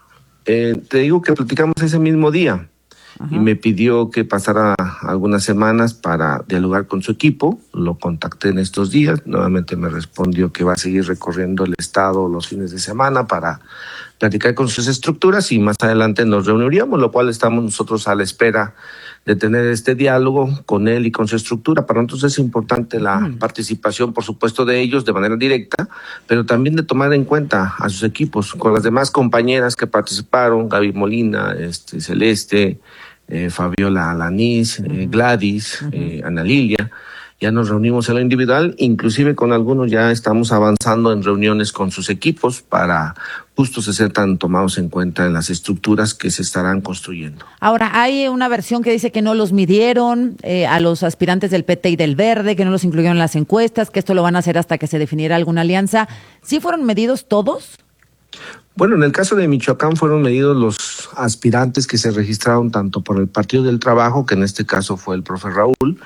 Eh, te digo que platicamos ese mismo día. Ajá. Y me pidió que pasara algunas semanas para dialogar con su equipo. Lo contacté en estos días. Nuevamente me respondió que va a seguir recorriendo el estado los fines de semana para platicar con sus estructuras y más adelante nos reuniríamos, lo cual estamos nosotros a la espera de tener este diálogo con él y con su estructura. Para nosotros es importante la mm. participación, por supuesto, de ellos de manera directa, pero también de tomar en cuenta a sus equipos, con las demás compañeras que participaron, Gaby Molina, este, Celeste, eh, Fabiola Alanís, eh, Gladys, uh-huh. eh, Ana Lilia. Ya nos reunimos en lo individual, inclusive con algunos ya estamos avanzando en reuniones con sus equipos para justo se sean tomados en cuenta en las estructuras que se estarán construyendo. Ahora, hay una versión que dice que no los midieron eh, a los aspirantes del P T y del Verde, que no los incluyeron en las encuestas, que esto lo van a hacer hasta que se definiera alguna alianza. ¿Sí fueron medidos todos? Bueno, en el caso de Michoacán fueron medidos los aspirantes que se registraron tanto por el Partido del Trabajo, que en este caso fue el profe Raúl,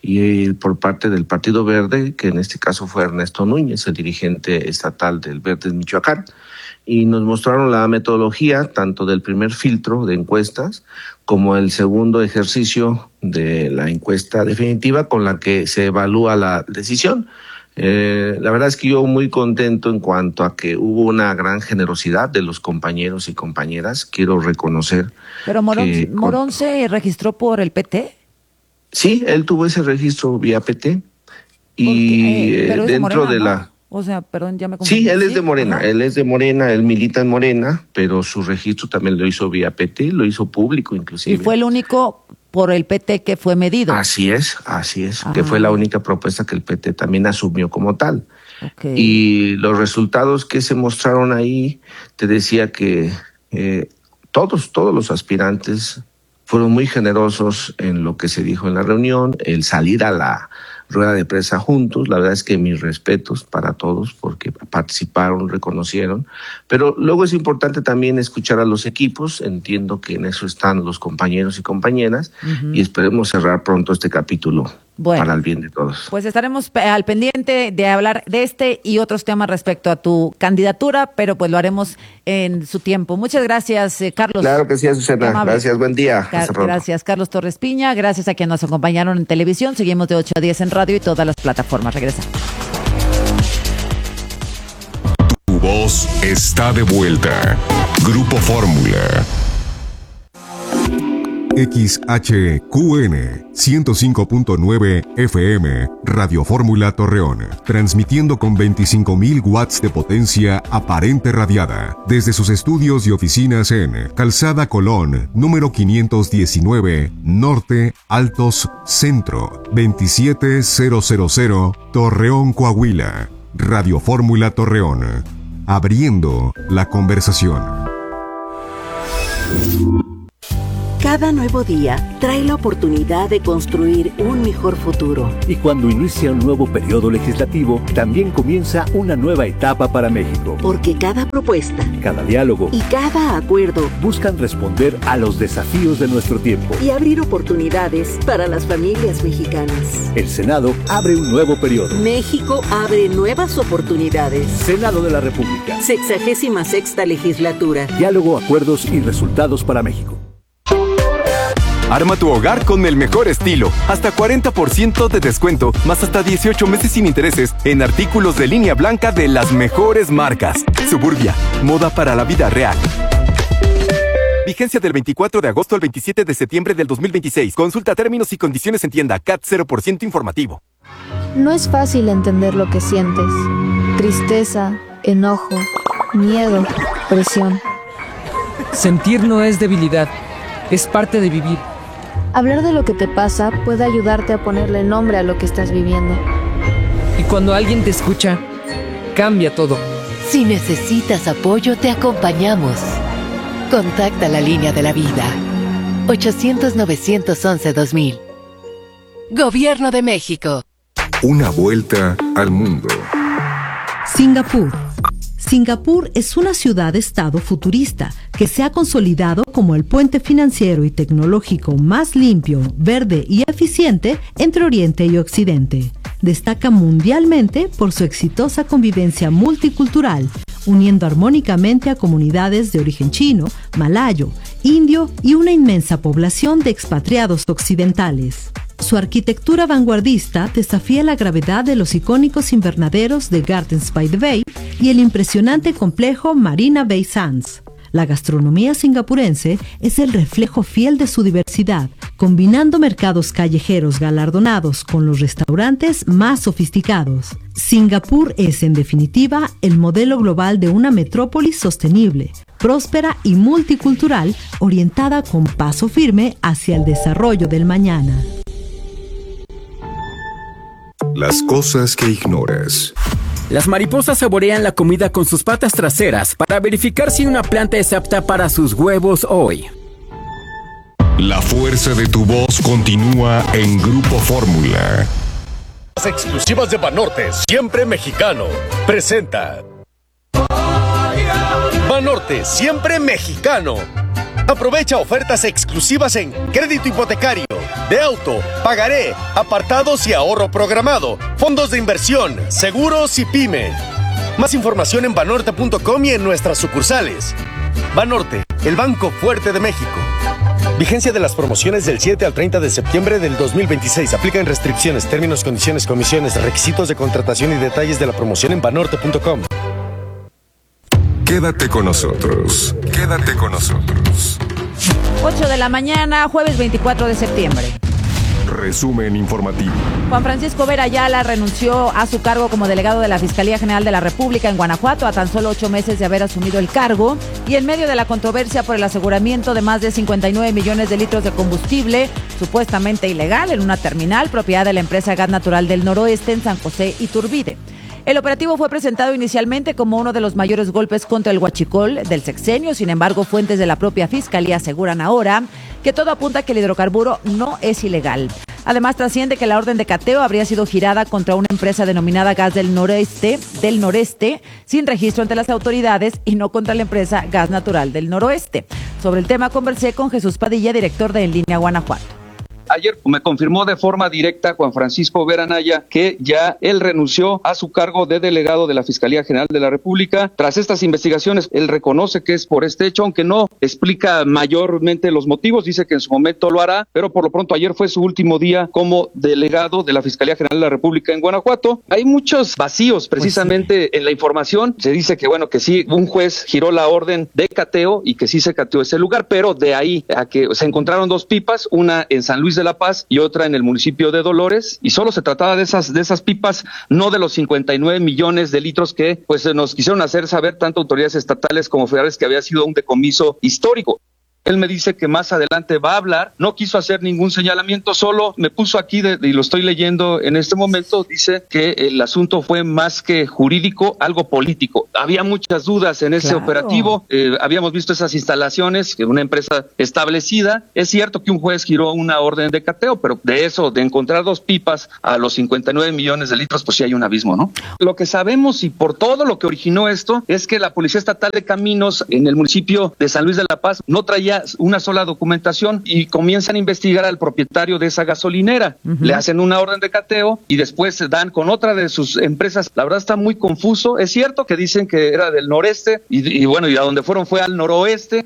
y por parte del Partido Verde, que en este caso fue Ernesto Núñez, el dirigente estatal del Verde en Michoacán. Y nos mostraron la metodología tanto del primer filtro de encuestas como el segundo ejercicio de la encuesta definitiva con la que se evalúa la decisión. Eh, la verdad es que yo muy contento en cuanto a que hubo una gran generosidad de los compañeros y compañeras. Quiero reconocer. Pero Morón, que, ¿Morón se registró por el P T? Sí, él tuvo ese registro vía P T. Y eh, pero es dentro de, Morena, de ¿no? la... O sea, perdón, ya me confundí. Sí, él es ¿Sí? de Morena, Ajá. él es de Morena, él milita en Morena, pero su registro también lo hizo vía P T, lo hizo público inclusive. Y fue el único por el P T que fue medido. Así es, así es, Ajá. que fue la única propuesta que el P T también asumió como tal. Okay. Y los resultados que se mostraron ahí, te decía que eh, todos, todos los aspirantes fueron muy generosos en lo que se dijo en la reunión, el salir a la rueda de prensa juntos. La verdad es que mis respetos para todos porque participaron, reconocieron, pero luego es importante también escuchar a los equipos. Entiendo que en eso están los compañeros y compañeras uh-huh. y esperemos cerrar pronto este capítulo. Bueno, para el bien de todos. Pues estaremos al pendiente de hablar de este y otros temas respecto a tu candidatura, pero pues lo haremos en su tiempo. Muchas gracias, eh, Carlos. Claro que sí, Azucena. Gracias, buen día. Car- Hasta gracias, Carlos Torres Piña. Gracias a quienes nos acompañaron en televisión. Seguimos de ocho a diez en radio y todas las plataformas. Regresamos. Tu voz está de vuelta. Grupo Fórmula. X H Q N ciento cinco punto nueve F M, Radio Fórmula Torreón, transmitiendo con veinticinco mil watts de potencia aparente radiada, desde sus estudios y oficinas en Calzada Colón, número quinientos diecinueve, Norte, Altos, Centro, veintisiete mil, Torreón, Coahuila. Radio Fórmula Torreón, abriendo la conversación. Cada nuevo día trae la oportunidad de construir un mejor futuro. Y cuando inicia un nuevo periodo legislativo, también comienza una nueva etapa para México. Porque cada propuesta, cada diálogo y cada acuerdo buscan responder a los desafíos de nuestro tiempo y abrir oportunidades para las familias mexicanas. El Senado abre un nuevo periodo. México abre nuevas oportunidades. Senado de la República. Sexagésima sexta legislatura. Diálogo, acuerdos y resultados para México. Arma tu hogar con el mejor estilo. Hasta cuarenta por ciento de descuento, más hasta dieciocho meses sin intereses en artículos de línea blanca de las mejores marcas. Suburbia, moda para la vida real. Vigencia del veinticuatro de agosto al veintisiete de septiembre del dos mil veintiséis. Consulta términos y condiciones en tienda. C A T cero por ciento informativo. No es fácil entender lo que sientes. Tristeza, enojo, miedo, presión. Sentir no es debilidad, es parte de vivir. Hablar de lo que te pasa puede ayudarte a ponerle nombre a lo que estás viviendo. Y cuando alguien te escucha, cambia todo. Si necesitas apoyo, te acompañamos. Contacta la línea de la vida. ochocientos, novecientos once, dos mil. Gobierno de México. Una vuelta al mundo. Singapur. Singapur es una ciudad-estado futurista que se ha consolidado como el puente financiero y tecnológico más limpio, verde y eficiente entre Oriente y Occidente. Destaca mundialmente por su exitosa convivencia multicultural, uniendo armónicamente a comunidades de origen chino, malayo, indio y una inmensa población de expatriados occidentales. Su arquitectura vanguardista desafía la gravedad de los icónicos invernaderos de Gardens by the Bay y el impresionante complejo Marina Bay Sands. La gastronomía singapurense es el reflejo fiel de su diversidad, combinando mercados callejeros galardonados con los restaurantes más sofisticados. Singapur es, en definitiva, el modelo global de una metrópolis sostenible, próspera y multicultural, orientada con paso firme hacia el desarrollo del mañana. Las cosas que ignoras. Las mariposas saborean la comida con sus patas traseras para verificar si una planta es apta para sus huevos hoy. La fuerza de tu voz continúa en Grupo Fórmula. Las exclusivas de Banorte, siempre mexicano, presenta Banorte, siempre mexicano. Aprovecha ofertas exclusivas en crédito hipotecario, de auto, pagaré, apartados y ahorro programado, fondos de inversión, seguros y pyme. Más información en banorte punto com y en nuestras sucursales. Banorte, el banco fuerte de México. Vigencia de las promociones del siete al treinta de septiembre del dos mil veintiséis. Aplican restricciones, términos, condiciones, comisiones, requisitos de contratación y detalles de la promoción en banorte punto com. Quédate con nosotros. Quédate con nosotros. ocho de la mañana, jueves veinticuatro de septiembre. Resumen informativo. Juan Francisco Vera Ayala renunció a su cargo como delegado de la Fiscalía General de la República en Guanajuato a tan solo ocho meses de haber asumido el cargo y en medio de la controversia por el aseguramiento de más de cincuenta y nueve millones de litros de combustible supuestamente ilegal en una terminal propiedad de la empresa Gas Natural del Noroeste en San José Iturbide. El operativo fue presentado inicialmente como uno de los mayores golpes contra el huachicol del sexenio. Sin embargo, fuentes de la propia Fiscalía aseguran ahora que todo apunta a que el hidrocarburo no es ilegal. Además, trasciende que la orden de cateo habría sido girada contra una empresa denominada Gas del Noreste, del Noreste, sin registro ante las autoridades y no contra la empresa Gas Natural del Noroeste. Sobre el tema conversé con Jesús Padilla, director de En Línea Guanajuato. Ayer me confirmó de forma directa Juan Francisco Vera Anaya que ya él renunció a su cargo de delegado de la Fiscalía General de la República. Tras estas investigaciones, él reconoce que es por este hecho, aunque no explica mayormente los motivos, dice que en su momento lo hará, pero por lo pronto ayer fue su último día como delegado de la Fiscalía General de la República en Guanajuato. Hay muchos vacíos precisamente pues sí. en la información. Se dice que bueno, que sí, un juez giró la orden de cateo y que sí se cateó ese lugar, pero de ahí a que se encontraron dos pipas, una en San Luis de la Paz y otra en el municipio de Dolores, y solo se trataba de esas, de esas pipas, no de los cincuenta y nueve millones de litros que pues nos quisieron hacer saber tanto autoridades estatales como federales que había sido un decomiso histórico. Él me dice que más adelante va a hablar, no quiso hacer ningún señalamiento, solo me puso aquí de, y lo estoy leyendo en este momento, dice que el asunto fue más que jurídico, algo político. Había muchas dudas en ese claro. operativo, eh, habíamos visto esas instalaciones, que una empresa establecida, es cierto que un juez giró una orden de cateo, pero de eso, de encontrar dos pipas a los cincuenta y nueve millones de litros, pues sí hay un abismo, ¿no? Lo que sabemos y por todo lo que originó esto, es que la Policía Estatal de Caminos en el municipio de San Luis de la Paz no traía una sola documentación y comienzan a investigar al propietario de esa gasolinera. Uh-huh. Le hacen una orden de cateo y después se dan con otra de sus empresas. La verdad está muy confuso. Es cierto que dicen que era del noreste y, y bueno, y a donde fueron fue al noroeste.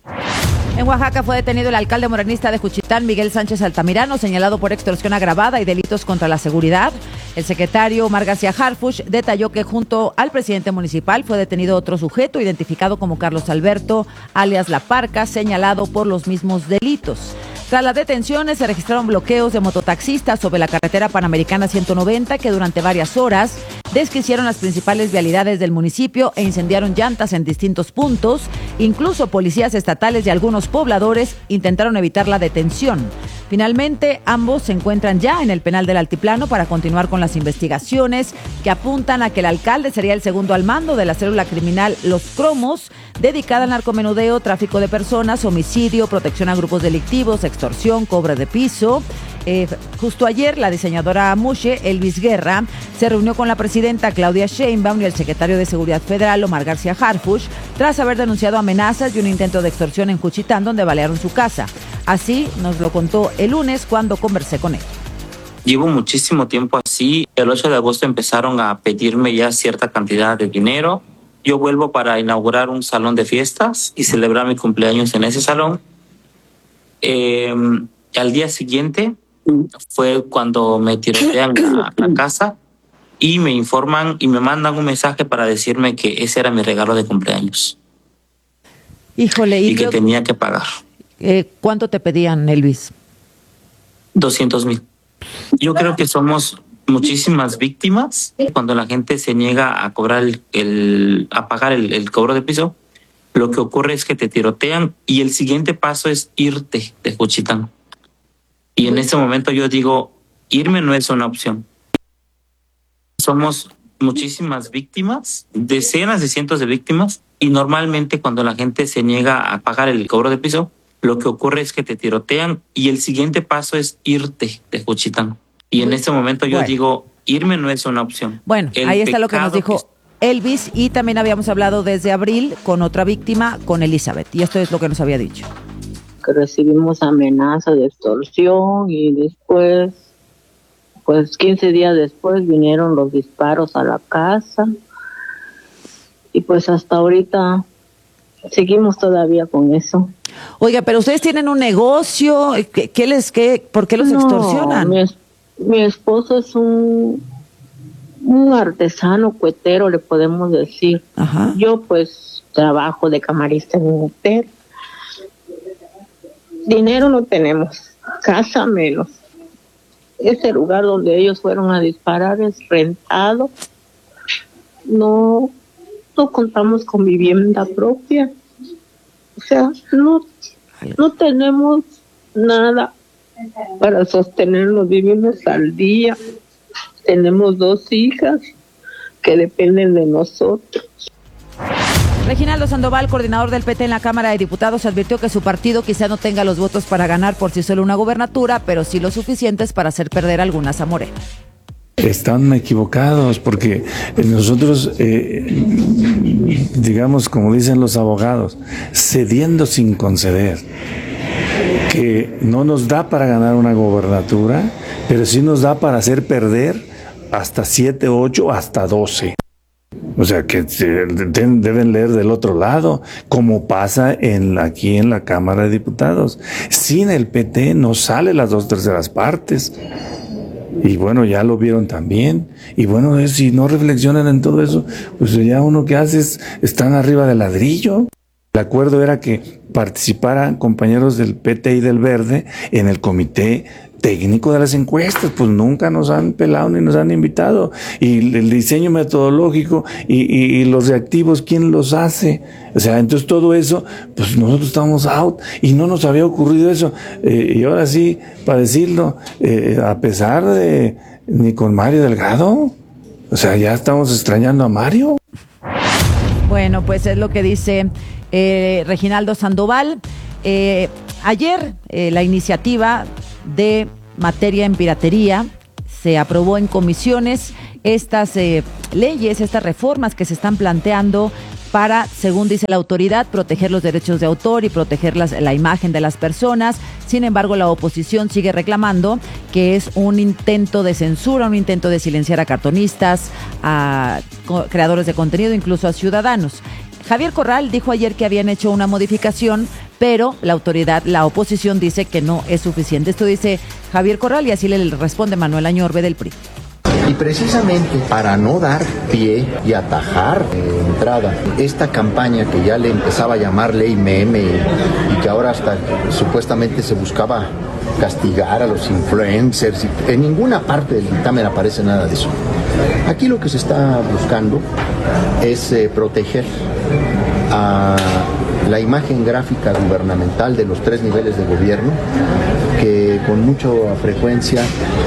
En Oaxaca fue detenido el alcalde morenista de Juchitán, Miguel Sánchez Altamirano, señalado por extorsión agravada y delitos contra la seguridad. El secretario Omar García Harfuch detalló que junto al presidente municipal fue detenido otro sujeto identificado como Carlos Alberto, alias La Parca, señalado por los mismos delitos. Tras las detenciones se registraron bloqueos de mototaxistas sobre la carretera Panamericana ciento noventa que durante varias horas desquiciaron las principales vialidades del municipio e incendiaron llantas en distintos puntos. Incluso policías estatales y algunos pobladores intentaron evitar la detención. Finalmente, ambos se encuentran ya en el penal del Altiplano para continuar con las investigaciones que apuntan a que el alcalde sería el segundo al mando de la célula criminal Los Cromos, dedicada al narcomenudeo, tráfico de personas, homicidio, protección a grupos delictivos, extorsión, cobro de piso. Eh, justo ayer, la diseñadora Mushe, Elvis Guerra, se reunió con la presidenta Claudia Sheinbaum y el secretario de Seguridad Federal, Omar García Harfuch, tras haber denunciado amenazas y un intento de extorsión en Juchitán, donde balearon su casa. Así nos lo contó el lunes cuando conversé con él. Llevo muchísimo tiempo así. El ocho de agosto empezaron a pedirme ya cierta cantidad de dinero. Yo vuelvo para inaugurar un salón de fiestas y celebrar mi cumpleaños en ese salón. Eh, al día siguiente fue cuando me tirotean a la casa y me informan y me mandan un mensaje para decirme que ese era mi regalo de cumpleaños. Híjole, y, y que yo, tenía que pagar. Eh, ¿Cuánto te pedían, Elvis? doscientos mil. Yo creo que somos muchísimas víctimas cuando la gente se niega a cobrar el, el a pagar el, el cobro de piso. Lo que ocurre es que te tirotean y el siguiente paso es irte de Juchitán. Y en este momento yo digo, irme no es una opción. Somos muchísimas víctimas, decenas de cientos de víctimas, y normalmente cuando la gente se niega a pagar el cobro de piso, lo que ocurre es que te tirotean y el siguiente paso es irte de Juchitán. Y en este momento yo bueno. digo, irme no es una opción. Bueno, el ahí está lo que nos dijo que... Elvis, y también habíamos hablado desde abril con otra víctima, con Elizabeth, y esto es lo que nos había dicho. Que recibimos amenazas de extorsión y después, pues quince días después vinieron los disparos a la casa y pues hasta ahorita seguimos todavía con eso. Oiga, pero ustedes tienen un negocio, ¿qué, qué les, qué, por qué los no, extorsionan? Mi, mi esposo es un, un artesano cuetero, le podemos decir. Ajá. Yo pues trabajo de camarista en un hotel. Dinero no tenemos, casa menos. Ese lugar donde ellos fueron a disparar es rentado. No, no contamos con vivienda propia. O sea, no, no tenemos nada para sostenernos. Vivimos al día. Tenemos dos hijas que dependen de nosotros. Reginaldo Sandoval, coordinador del P T en la Cámara de Diputados, advirtió que su partido quizá no tenga los votos para ganar por sí solo una gobernatura, pero sí los suficientes para hacer perder algunas a Morena. Están equivocados porque nosotros, eh, digamos, como dicen los abogados, cediendo sin conceder. que no nos da para ganar una gobernatura, pero sí nos da para hacer perder hasta siete, ocho, hasta doce. O sea, que deben leer del otro lado, como pasa en aquí en la Cámara de Diputados. Sin el P T no sale las dos terceras partes. Y bueno, ya lo vieron también. Y bueno, es, si no reflexionan en todo eso, pues ya uno que hace es, están arriba del ladrillo. El acuerdo era que participaran compañeros del P T y del Verde en el comité técnico de las encuestas, pues nunca nos han pelado ni nos han invitado. Y el diseño metodológico y, y, y los reactivos, ¿quién los hace? O sea, entonces todo eso, pues nosotros estamos out y no nos había ocurrido eso. Eh, y ahora sí, para decirlo, eh, a pesar de ni con Mario Delgado, o sea, ya estamos extrañando a Mario. Bueno, pues es lo que dice eh, Reginaldo Sandoval. Eh, ayer eh, la iniciativa de materia en piratería se aprobó en comisiones. Estas eh, leyes, estas reformas que se están planteando para, según dice la autoridad, proteger los derechos de autor y proteger las, la imagen de las personas. Sin embargo, la oposición sigue reclamando que es un intento de censura, un intento de silenciar a cartonistas, a co- creadores de contenido, incluso a ciudadanos. Javier Corral dijo ayer que habían hecho una modificación, pero la autoridad, la oposición dice que no es suficiente. Esto dice Javier Corral y así le responde Manuel Añorbe del P R I. Y precisamente para no dar pie y atajar de entrada esta campaña que ya le empezaba a llamar ley meme y que ahora hasta supuestamente se buscaba castigar a los influencers, y en ninguna parte del dictamen aparece nada de eso. Aquí lo que se está buscando es eh, proteger a la imagen gráfica gubernamental de los tres niveles de gobierno, que con mucha frecuencia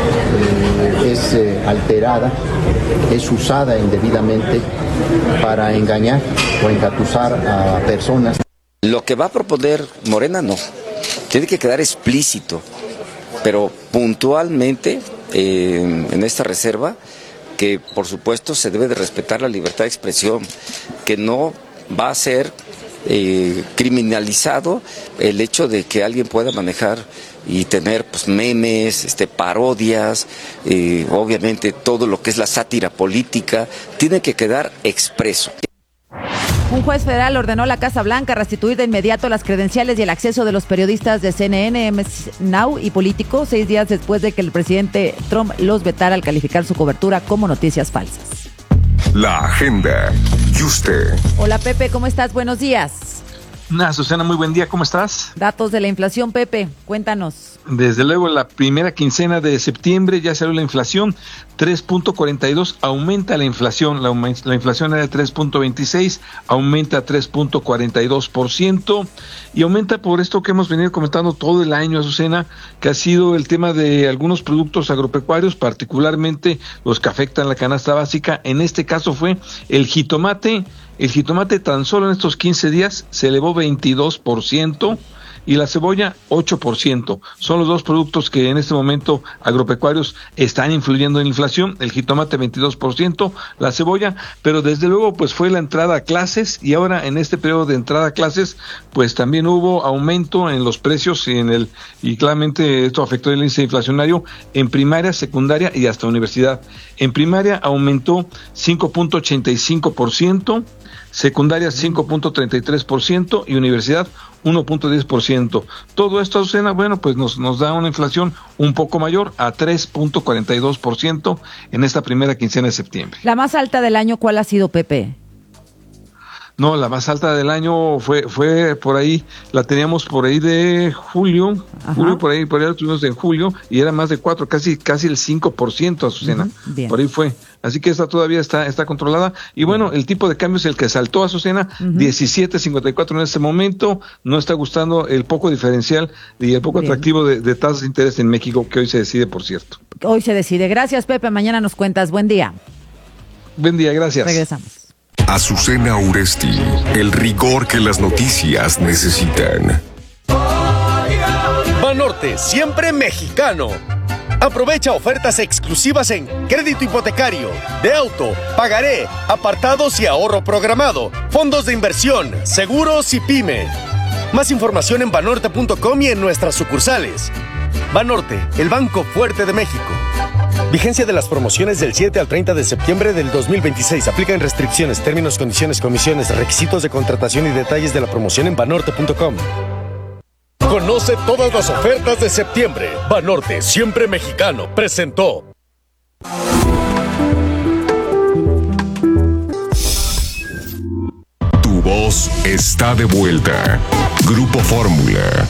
eh, es eh, alterada, es usada indebidamente para engañar o engatusar a personas. Lo que va a proponer Morena no, tiene que quedar explícito, pero puntualmente eh, en esta reserva, que por supuesto se debe de respetar la libertad de expresión, que no va a ser eh, criminalizado el hecho de que alguien pueda manejar y tener pues memes, este, parodias, eh, obviamente todo lo que es la sátira política, tiene que quedar expreso. Un juez federal ordenó a la Casa Blanca restituir de inmediato las credenciales y el acceso de los periodistas de C N N, M S Now y Político, seis días después de que el presidente Trump los vetara al calificar su cobertura como noticias falsas. La agenda. ¿Y usted? Hola Pepe, ¿cómo estás? Buenos días. Nah, Susana, muy buen día, ¿cómo estás? Datos de la inflación, Pepe, cuéntanos. Desde luego, la primera quincena de septiembre ya salió la inflación, tres punto cuarenta y dos, aumenta la inflación, la, la inflación era de tres punto veintiséis, aumenta a tres punto cuarenta y dos por ciento, y aumenta por esto que hemos venido comentando todo el año, Azucena, que ha sido el tema de algunos productos agropecuarios, particularmente los que afectan la canasta básica. En este caso fue el jitomate. El jitomate tan solo en estos quince días se elevó veintidós por ciento y la cebolla ocho por ciento. Son los dos productos que en este momento agropecuarios están influyendo en la inflación. El jitomate veintidós por ciento, la cebolla, pero desde luego pues fue la entrada a clases, y ahora en este periodo de entrada a clases pues también hubo aumento en los precios y en el y claramente esto afectó el índice inflacionario en primaria, secundaria y hasta universidad. En primaria aumentó cinco punto ochenta y cinco por ciento, secundaria cinco punto treinta y tres por ciento y universidad uno punto diez por ciento. Todo esto, Azucena, bueno, pues nos, nos da una inflación un poco mayor a tres punto cuarenta y dos por ciento en esta primera quincena de septiembre. La más alta del año, ¿cuál ha sido, Pepe? No, la más alta del año fue fue por ahí, la teníamos por ahí de julio, Ajá. julio por ahí, por ahí la tuvimos en julio, y era más de cuatro, casi casi el cinco por ciento, Azucena, uh-huh. Por ahí fue. Así que esta todavía está está controlada. Y bueno, el tipo de cambio es el que saltó, Azucena, uh-huh. diecisiete cincuenta y cuatro en este momento. No está gustando el poco diferencial y el poco Bien. atractivo de, de tasas de interés en México, que hoy se decide, por cierto. Hoy se decide. Gracias, Pepe. Mañana nos cuentas. Buen día. Buen día, gracias. Regresamos. Azucena Uresti, el rigor que las noticias necesitan. Banorte, siempre mexicano. Aprovecha ofertas exclusivas en crédito hipotecario, de auto, pagaré, apartados y ahorro programado, fondos de inversión, seguros y pyme. Más información en banorte punto com y en nuestras sucursales. Banorte, el banco fuerte de México. Vigencia de las promociones del siete al treinta de septiembre del dos mil veintiséis. Aplican restricciones, términos, condiciones, comisiones, requisitos de contratación y detalles de la promoción en banorte punto com. Conoce todas las ofertas de septiembre. Banorte, siempre mexicano, presentó. Tu voz está de vuelta. Grupo Fórmula.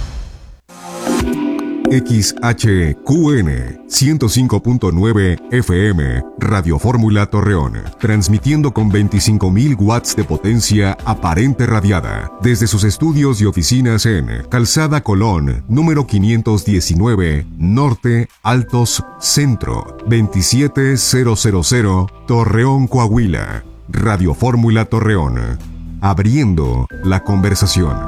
X H Q N ciento cinco punto nueve F M, Radio Fórmula Torreón, transmitiendo con veinticinco mil watts de potencia aparente radiada, desde sus estudios y oficinas en Calzada Colón, número quinientos diecinueve, Norte, Altos, Centro, veintisiete mil, Torreón, Coahuila. Radio Fórmula Torreón, abriendo la conversación.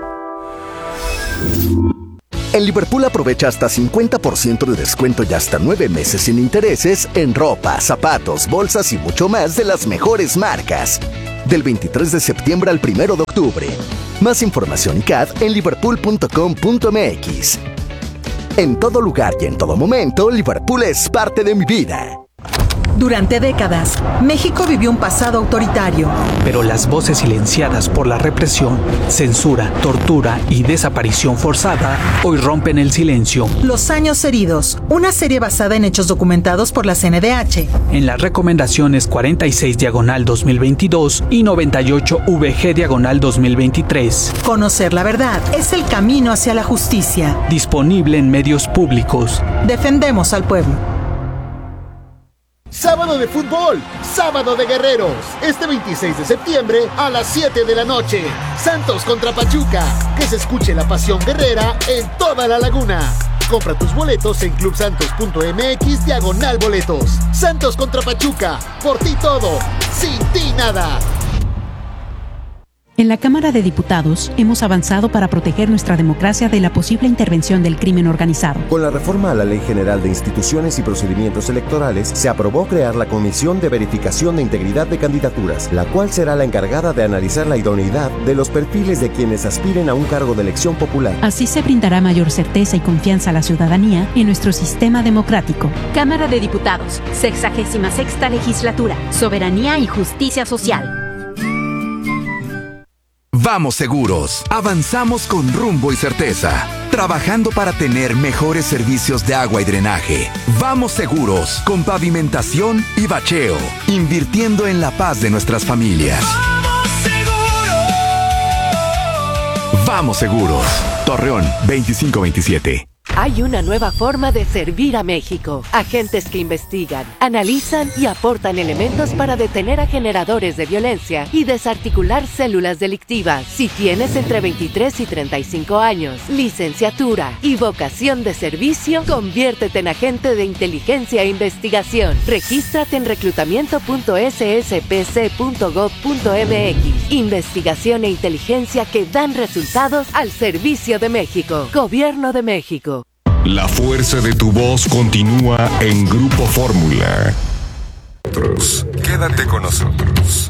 En Liverpool aprovecha hasta cincuenta por ciento de descuento y hasta nueve meses sin intereses en ropa, zapatos, bolsas y mucho más de las mejores marcas. Del veintitrés de septiembre al primero de octubre. Más información y C A D en liverpool punto com punto m x. En todo lugar y en todo momento, Liverpool es parte de mi vida. Durante décadas, México vivió un pasado autoritario. Pero las voces silenciadas por la represión, censura, tortura y desaparición forzada hoy rompen el silencio. Los años heridos, una serie basada en hechos documentados por la C N D H. En las recomendaciones cuarenta y seis diagonal dos mil veintidós y noventa y ocho V G diagonal dos mil veintitrés. Conocer la verdad es el camino hacia la justicia. Disponible en medios públicos. Defendemos al pueblo. Sábado de fútbol, sábado de guerreros. Este veintiséis de septiembre a las siete de la noche. Santos contra Pachuca. Que se escuche la pasión guerrera en toda la laguna. Compra tus boletos en clubsantos punto m x diagonal boletos. Santos contra Pachuca. Por ti todo, sin ti nada. En la Cámara de Diputados hemos avanzado para proteger nuestra democracia de la posible intervención del crimen organizado. Con la reforma a la Ley General de Instituciones y Procedimientos Electorales, se aprobó crear la Comisión de Verificación de Integridad de Candidaturas, la cual será la encargada de analizar la idoneidad de los perfiles de quienes aspiren a un cargo de elección popular. Así se brindará mayor certeza y confianza a la ciudadanía en nuestro sistema democrático. Cámara de Diputados, sexagésima sexta legislatura, soberanía y justicia social. Vamos seguros, avanzamos con rumbo y certeza, trabajando para tener mejores servicios de agua y drenaje. Vamos seguros, con pavimentación y bacheo, invirtiendo en la paz de nuestras familias. ¡Vamos seguros! Vamos seguros, Torreón veinticinco veintisiete. Hay una nueva forma de servir a México. Agentes que investigan, analizan y aportan elementos para detener a generadores de violencia y desarticular células delictivas. Si tienes entre veintitrés y treinta y cinco años, licenciatura y vocación de servicio, conviértete en agente de inteligencia e investigación. Regístrate en reclutamiento punto s s p c punto gov punto m x. Investigación e inteligencia que dan resultados al servicio de México. Gobierno de México. La fuerza de tu voz continúa en Grupo Fórmula. Quédate con nosotros.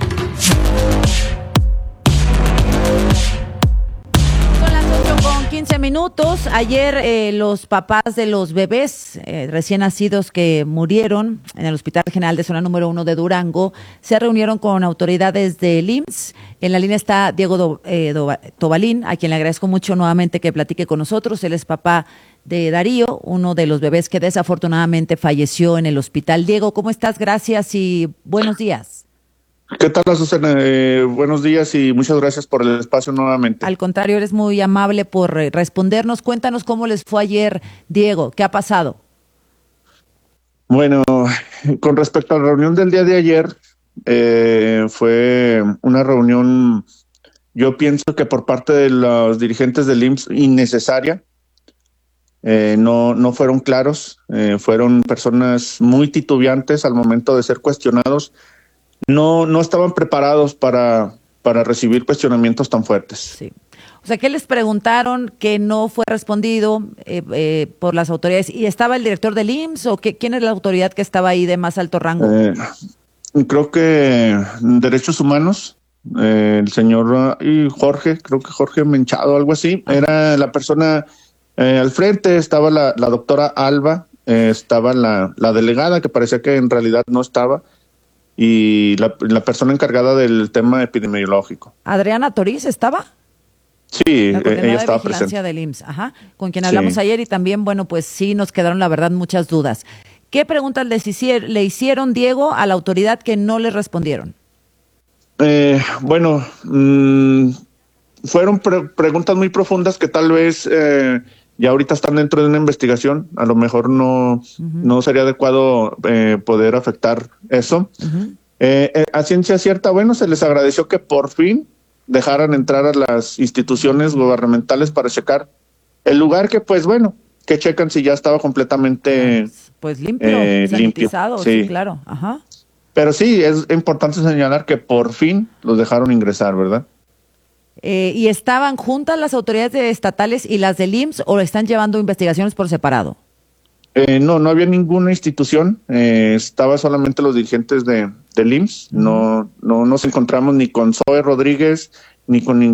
Son las ocho con quince minutos. Ayer eh, los papás de los bebés eh, recién nacidos que murieron en el Hospital General de Zona Número uno de Durango se reunieron con autoridades del I M S S. En la línea está Diego Do, eh, Do, Tobalín, a quien le agradezco mucho nuevamente que platique con nosotros. Él es papá de Darío, uno de los bebés que desafortunadamente falleció en el hospital. Diego, ¿cómo estás? Gracias y buenos días. ¿Qué tal, Azucena? Eh, buenos días y muchas gracias por el espacio nuevamente. Al contrario, eres muy amable por respondernos. Cuéntanos cómo les fue ayer, Diego. ¿Qué ha pasado? Bueno, con respecto a la reunión del día de ayer, eh, fue una reunión, yo pienso que por parte de los dirigentes del I M S S innecesaria. Eh, no, no fueron claros, eh, fueron personas muy titubeantes al momento de ser cuestionados. No, no estaban preparados para, para recibir cuestionamientos tan fuertes. Sí. O sea, ¿qué les preguntaron que no fue respondido eh, eh, por las autoridades? ¿Y estaba el director del I M S S o qué, quién es la autoridad que estaba ahí de más alto rango? Eh, creo que Derechos Humanos eh, el señor y Jorge, creo que Jorge Menchado, algo así, era la persona eh, al frente, estaba la, la doctora Alba, eh, estaba la, la delegada, que parecía que en realidad no estaba, y la, la persona encargada del tema epidemiológico. ¿Adriana Toriz estaba? Sí, la ella estaba de vigilancia presente. del I M S S, ajá, con quien hablamos Sí. ayer y también, bueno, pues sí nos quedaron la verdad muchas dudas. ¿Qué preguntas les hicier- le hicieron, Diego, a la autoridad que no le respondieron? Eh, bueno, mmm, fueron pre- preguntas muy profundas que tal vez eh, ya ahorita están dentro de una investigación. A lo mejor no, uh-huh. no sería adecuado eh, poder afectar eso. Uh-huh. Eh, eh, a ciencia cierta, bueno, se les agradeció que por fin dejaran entrar a las instituciones gubernamentales para checar el lugar que, pues bueno, que checan si ya estaba completamente pues limpio, eh, sanitizado, limpio. Sí. sí, claro. Ajá. Pero sí, es importante señalar que por fin los dejaron ingresar, ¿verdad? Eh, ¿Y estaban juntas las autoridades estatales y las del I M S S o están llevando investigaciones por separado? Eh, no, no había ninguna institución, eh, estaba solamente los dirigentes de, del I M S S, uh-huh. no, no nos encontramos ni con Zoe Rodríguez ni con ningún